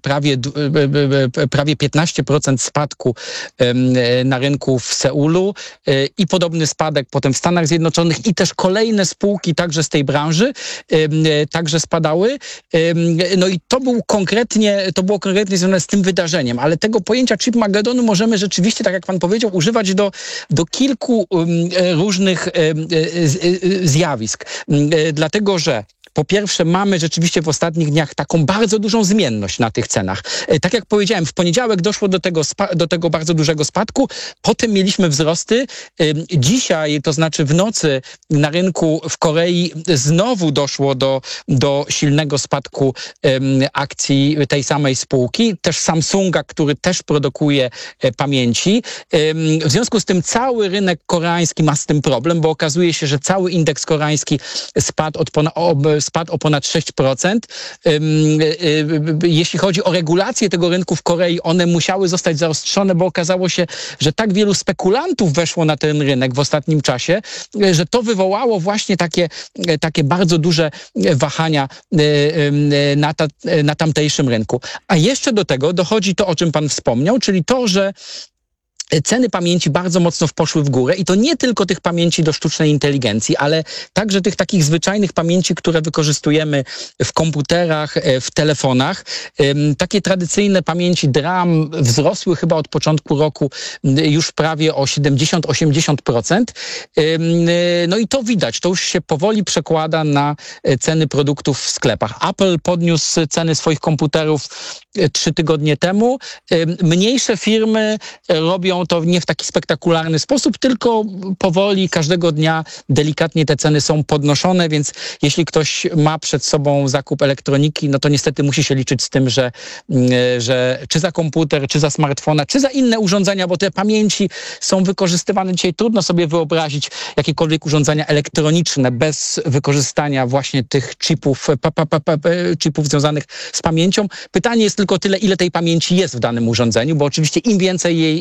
prawie 15% spadku na rynku w Seulu i podobny spadek potem w Stanach Zjednoczonych i też kolejne spółki także z tej branży także spadały. No i to było konkretnie związane z tym wydarzeniem, ale tego pojęcia Chipmagedonu możemy rzeczywiście, tak jak pan powiedział, używać do kilku różnych zjawisk. Dlatego, że po pierwsze, mamy rzeczywiście w ostatnich dniach taką bardzo dużą zmienność na tych cenach. Tak jak powiedziałem, w poniedziałek doszło do tego bardzo dużego spadku, potem mieliśmy wzrosty. Dzisiaj, to znaczy w nocy na rynku w Korei znowu doszło do silnego spadku akcji tej samej spółki. Też Samsunga, który też produkuje pamięci. W związku z tym cały rynek koreański ma z tym problem, bo okazuje się, że cały indeks koreański spadł o ponad 6%. Jeśli chodzi o regulację tego rynku w Korei, one musiały zostać zaostrzone, bo okazało się, że tak wielu spekulantów weszło na ten rynek w ostatnim czasie, że to wywołało właśnie takie bardzo duże wahania na tamtejszym rynku. A jeszcze do tego dochodzi to, o czym pan wspomniał, czyli to, że ceny pamięci bardzo mocno poszły w górę i to nie tylko tych pamięci do sztucznej inteligencji, ale także tych takich zwyczajnych pamięci, które wykorzystujemy w komputerach, w telefonach. Takie tradycyjne pamięci DRAM wzrosły chyba od początku roku już prawie o 70-80%. No i to widać, to już się powoli przekłada na ceny produktów w sklepach. Apple podniósł ceny swoich komputerów 3 tygodnie temu. Mniejsze firmy robią to nie w taki spektakularny sposób, tylko powoli, każdego dnia delikatnie te ceny są podnoszone, więc jeśli ktoś ma przed sobą zakup elektroniki, no to niestety musi się liczyć z tym, że czy za komputer, czy za smartfona, czy za inne urządzenia, bo te pamięci są wykorzystywane dzisiaj. Trudno sobie wyobrazić jakiekolwiek urządzenia elektroniczne bez wykorzystania właśnie tych chipów związanych z pamięcią. Pytanie jest tylko tyle, ile tej pamięci jest w danym urządzeniu, bo oczywiście im więcej jej jest,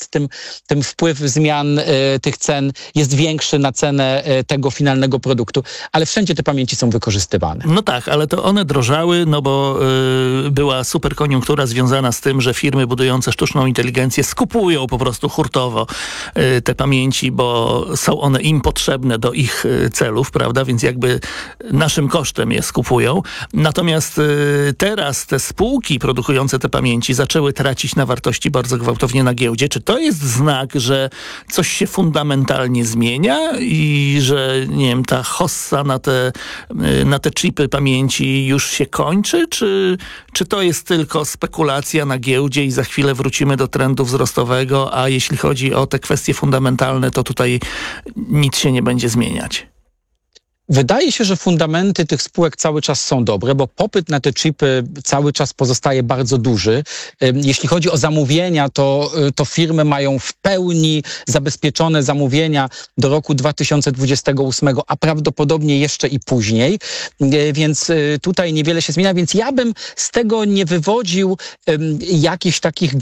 jest tym wpływ zmian tych cen jest większy na cenę tego finalnego produktu, ale wszędzie te pamięci są wykorzystywane. No tak, ale to one drożały, no bo była super koniunktura związana z tym, że firmy budujące sztuczną inteligencję skupują po prostu hurtowo te pamięci, bo są one im potrzebne do ich celów, prawda? Więc jakby naszym kosztem je skupują. Natomiast teraz te spółki produkujące te pamięci zaczęły tracić na wartości bardzo gwałtownie na giełdzie. Czy to jest znak, że coś się fundamentalnie zmienia i że, nie wiem, ta hossa na te chipy pamięci już się kończy? Czy to jest tylko spekulacja na giełdzie i za chwilę wrócimy do trendu wzrostowego, a jeśli chodzi o te kwestie fundamentalne, to tutaj nic się nie będzie zmieniać? Wydaje się, że fundamenty tych spółek cały czas są dobre, bo popyt na te chipy cały czas pozostaje bardzo duży. Jeśli chodzi o zamówienia, to firmy mają w pełni zabezpieczone zamówienia do roku 2028, a prawdopodobnie jeszcze i później. Więc tutaj niewiele się zmienia, więc ja bym z tego nie wywodził jakichś takich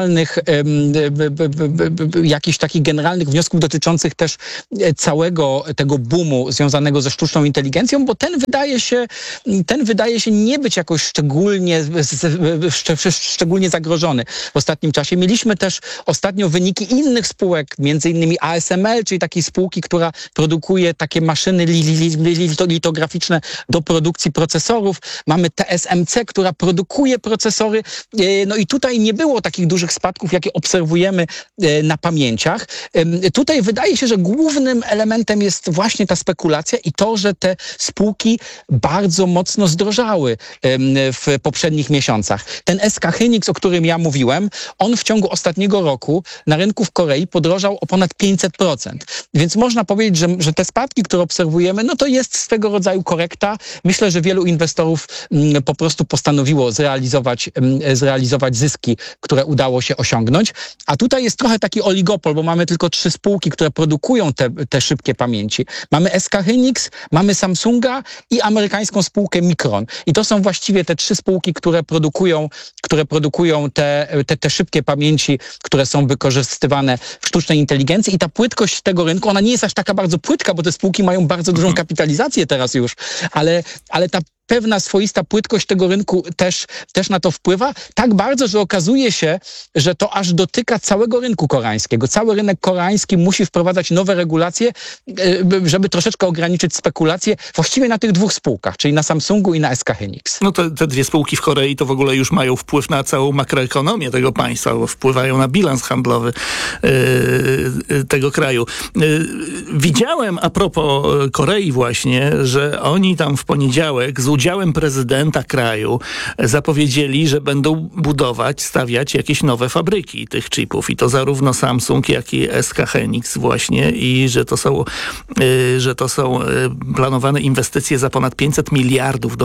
generalnych wniosków dotyczących też całego tego boomu związanego ze sztuczną inteligencją, bo ten wydaje się nie być jakoś szczególnie zagrożony w ostatnim czasie. Mieliśmy też ostatnio wyniki innych spółek, między innymi ASML, czyli takiej spółki, która produkuje takie maszyny litograficzne do produkcji procesorów. Mamy TSMC, która produkuje procesory. No i tutaj nie było takich dużych spadków, jakie obserwujemy na pamięciach. Tutaj wydaje się, że głównym elementem jest właśnie ta spekulacja i to, że te spółki bardzo mocno zdrożały w poprzednich miesiącach. Ten SK Hynix, o którym ja mówiłem, on w ciągu ostatniego roku na rynku w Korei podrożał o ponad 500%. Więc można powiedzieć, że te spadki, które obserwujemy, no to jest swego rodzaju korekta. Myślę, że wielu inwestorów po prostu postanowiło zrealizować zyski, które udało się osiągnąć. A tutaj jest trochę taki oligopol, bo mamy tylko 3 spółki, które produkują te szybkie pamięci. Mamy SK Hynix, mamy Samsunga i amerykańską spółkę Micron. I to są właściwie te 3 spółki, które produkują te szybkie pamięci, które są wykorzystywane w sztucznej inteligencji. I ta płytkość tego rynku, ona nie jest aż taka bardzo płytka, bo te spółki mają bardzo dużą kapitalizację teraz już, ale ta pewna swoista płytkość tego rynku też na to wpływa. Tak bardzo, że okazuje się, że to aż dotyka całego rynku koreańskiego. Cały rynek koreański musi wprowadzać nowe regulacje, żeby troszeczkę ograniczyć spekulacje właściwie na tych 2 spółkach, czyli na Samsungu i na SK Hynix. No te 2 spółki w Korei to w ogóle już mają wpływ na całą makroekonomię tego państwa, bo wpływają na bilans handlowy tego kraju. Widziałem a propos Korei właśnie, że oni tam w poniedziałek z udziałem prezydenta kraju zapowiedzieli, że będą stawiać jakieś nowe fabryki tych chipów. I to zarówno Samsung, jak i SK Hynix właśnie. I że to są planowane inwestycje za ponad $500 miliardów.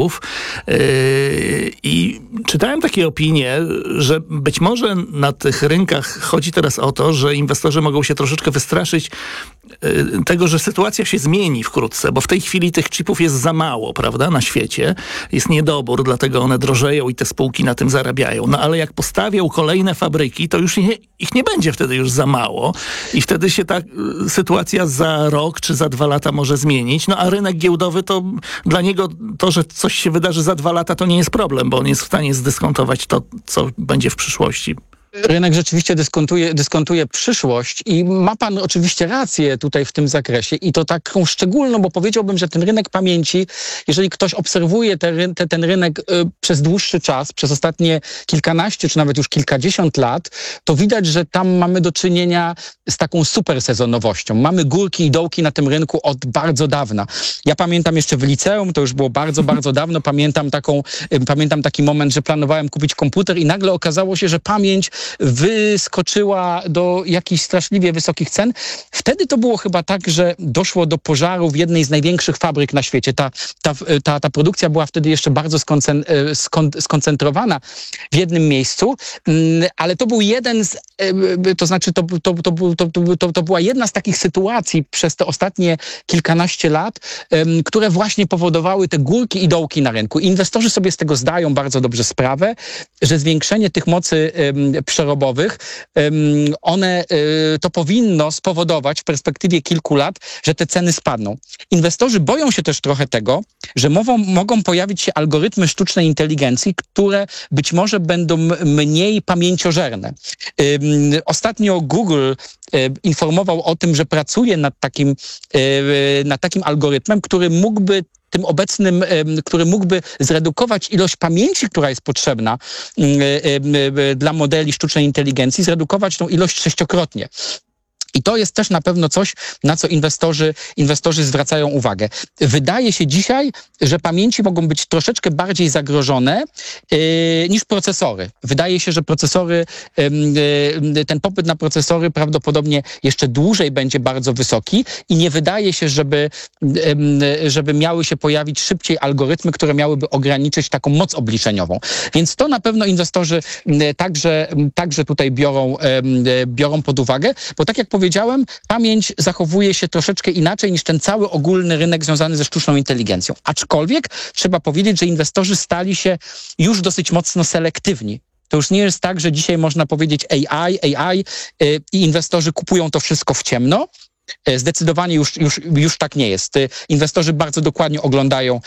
I czytałem takie opinie, że być może na tych rynkach chodzi teraz o to, że inwestorzy mogą się troszeczkę wystraszyć tego, że sytuacja się zmieni wkrótce, bo w tej chwili tych chipów jest za mało, prawda, na świecie. Jest niedobór, dlatego one drożeją i te spółki na tym zarabiają. No ale jak postawią kolejne fabryki, to już ich nie będzie wtedy już za mało i wtedy się ta sytuacja za rok czy za 2 lata może zmienić. No a rynek giełdowy to dla niego to, że coś się wydarzy za 2 lata, to nie jest problem, bo on jest w stanie zdyskontować to, co będzie w przyszłości. Rynek rzeczywiście dyskontuje przyszłość i ma pan oczywiście rację tutaj w tym zakresie i to taką szczególną, bo powiedziałbym, że ten rynek pamięci, jeżeli ktoś obserwuje ten rynek przez dłuższy czas, przez ostatnie kilkanaście czy nawet już kilkadziesiąt lat, to widać, że tam mamy do czynienia z taką super sezonowością. Mamy górki i dołki na tym rynku od bardzo dawna. Ja pamiętam jeszcze w liceum, to już było bardzo, bardzo dawno, pamiętam taki moment, że planowałem kupić komputer i nagle okazało się, że pamięć wyskoczyła do jakichś straszliwie wysokich cen. Wtedy to było chyba tak, że doszło do pożaru w jednej z największych fabryk na świecie. Ta produkcja była wtedy jeszcze bardzo skoncentrowana w jednym miejscu, ale to był to była jedna z takich sytuacji przez te ostatnie kilkanaście lat, które właśnie powodowały te górki i dołki na rynku. Inwestorzy sobie z tego zdają bardzo dobrze sprawę, że zwiększenie tych mocy przerobowych, to powinno spowodować w perspektywie kilku lat, że te ceny spadną. Inwestorzy boją się też trochę tego, że mogą pojawić się algorytmy sztucznej inteligencji, które być może będą mniej pamięciożerne. Ostatnio Google informował o tym, że pracuje nad takim algorytmem, który mógłby zredukować ilość pamięci, która jest potrzebna dla modeli sztucznej inteligencji, zredukować tą ilość 6-krotnie. I to jest też na pewno coś, na co inwestorzy zwracają uwagę. Wydaje się dzisiaj, że pamięci mogą być troszeczkę bardziej zagrożone niż procesory. Wydaje się, że ten popyt na procesory prawdopodobnie jeszcze dłużej będzie bardzo wysoki i nie wydaje się, żeby miały się pojawić szybciej algorytmy, które miałyby ograniczyć taką moc obliczeniową. Więc to na pewno inwestorzy także tutaj biorą pod uwagę, bo tak jak powiedziałem, pamięć zachowuje się troszeczkę inaczej niż ten cały ogólny rynek związany ze sztuczną inteligencją. Aczkolwiek trzeba powiedzieć, że inwestorzy stali się już dosyć mocno selektywni. To już nie jest tak, że dzisiaj można powiedzieć AI i inwestorzy kupują to wszystko w ciemno. Zdecydowanie już tak nie jest. Inwestorzy bardzo dokładnie oglądają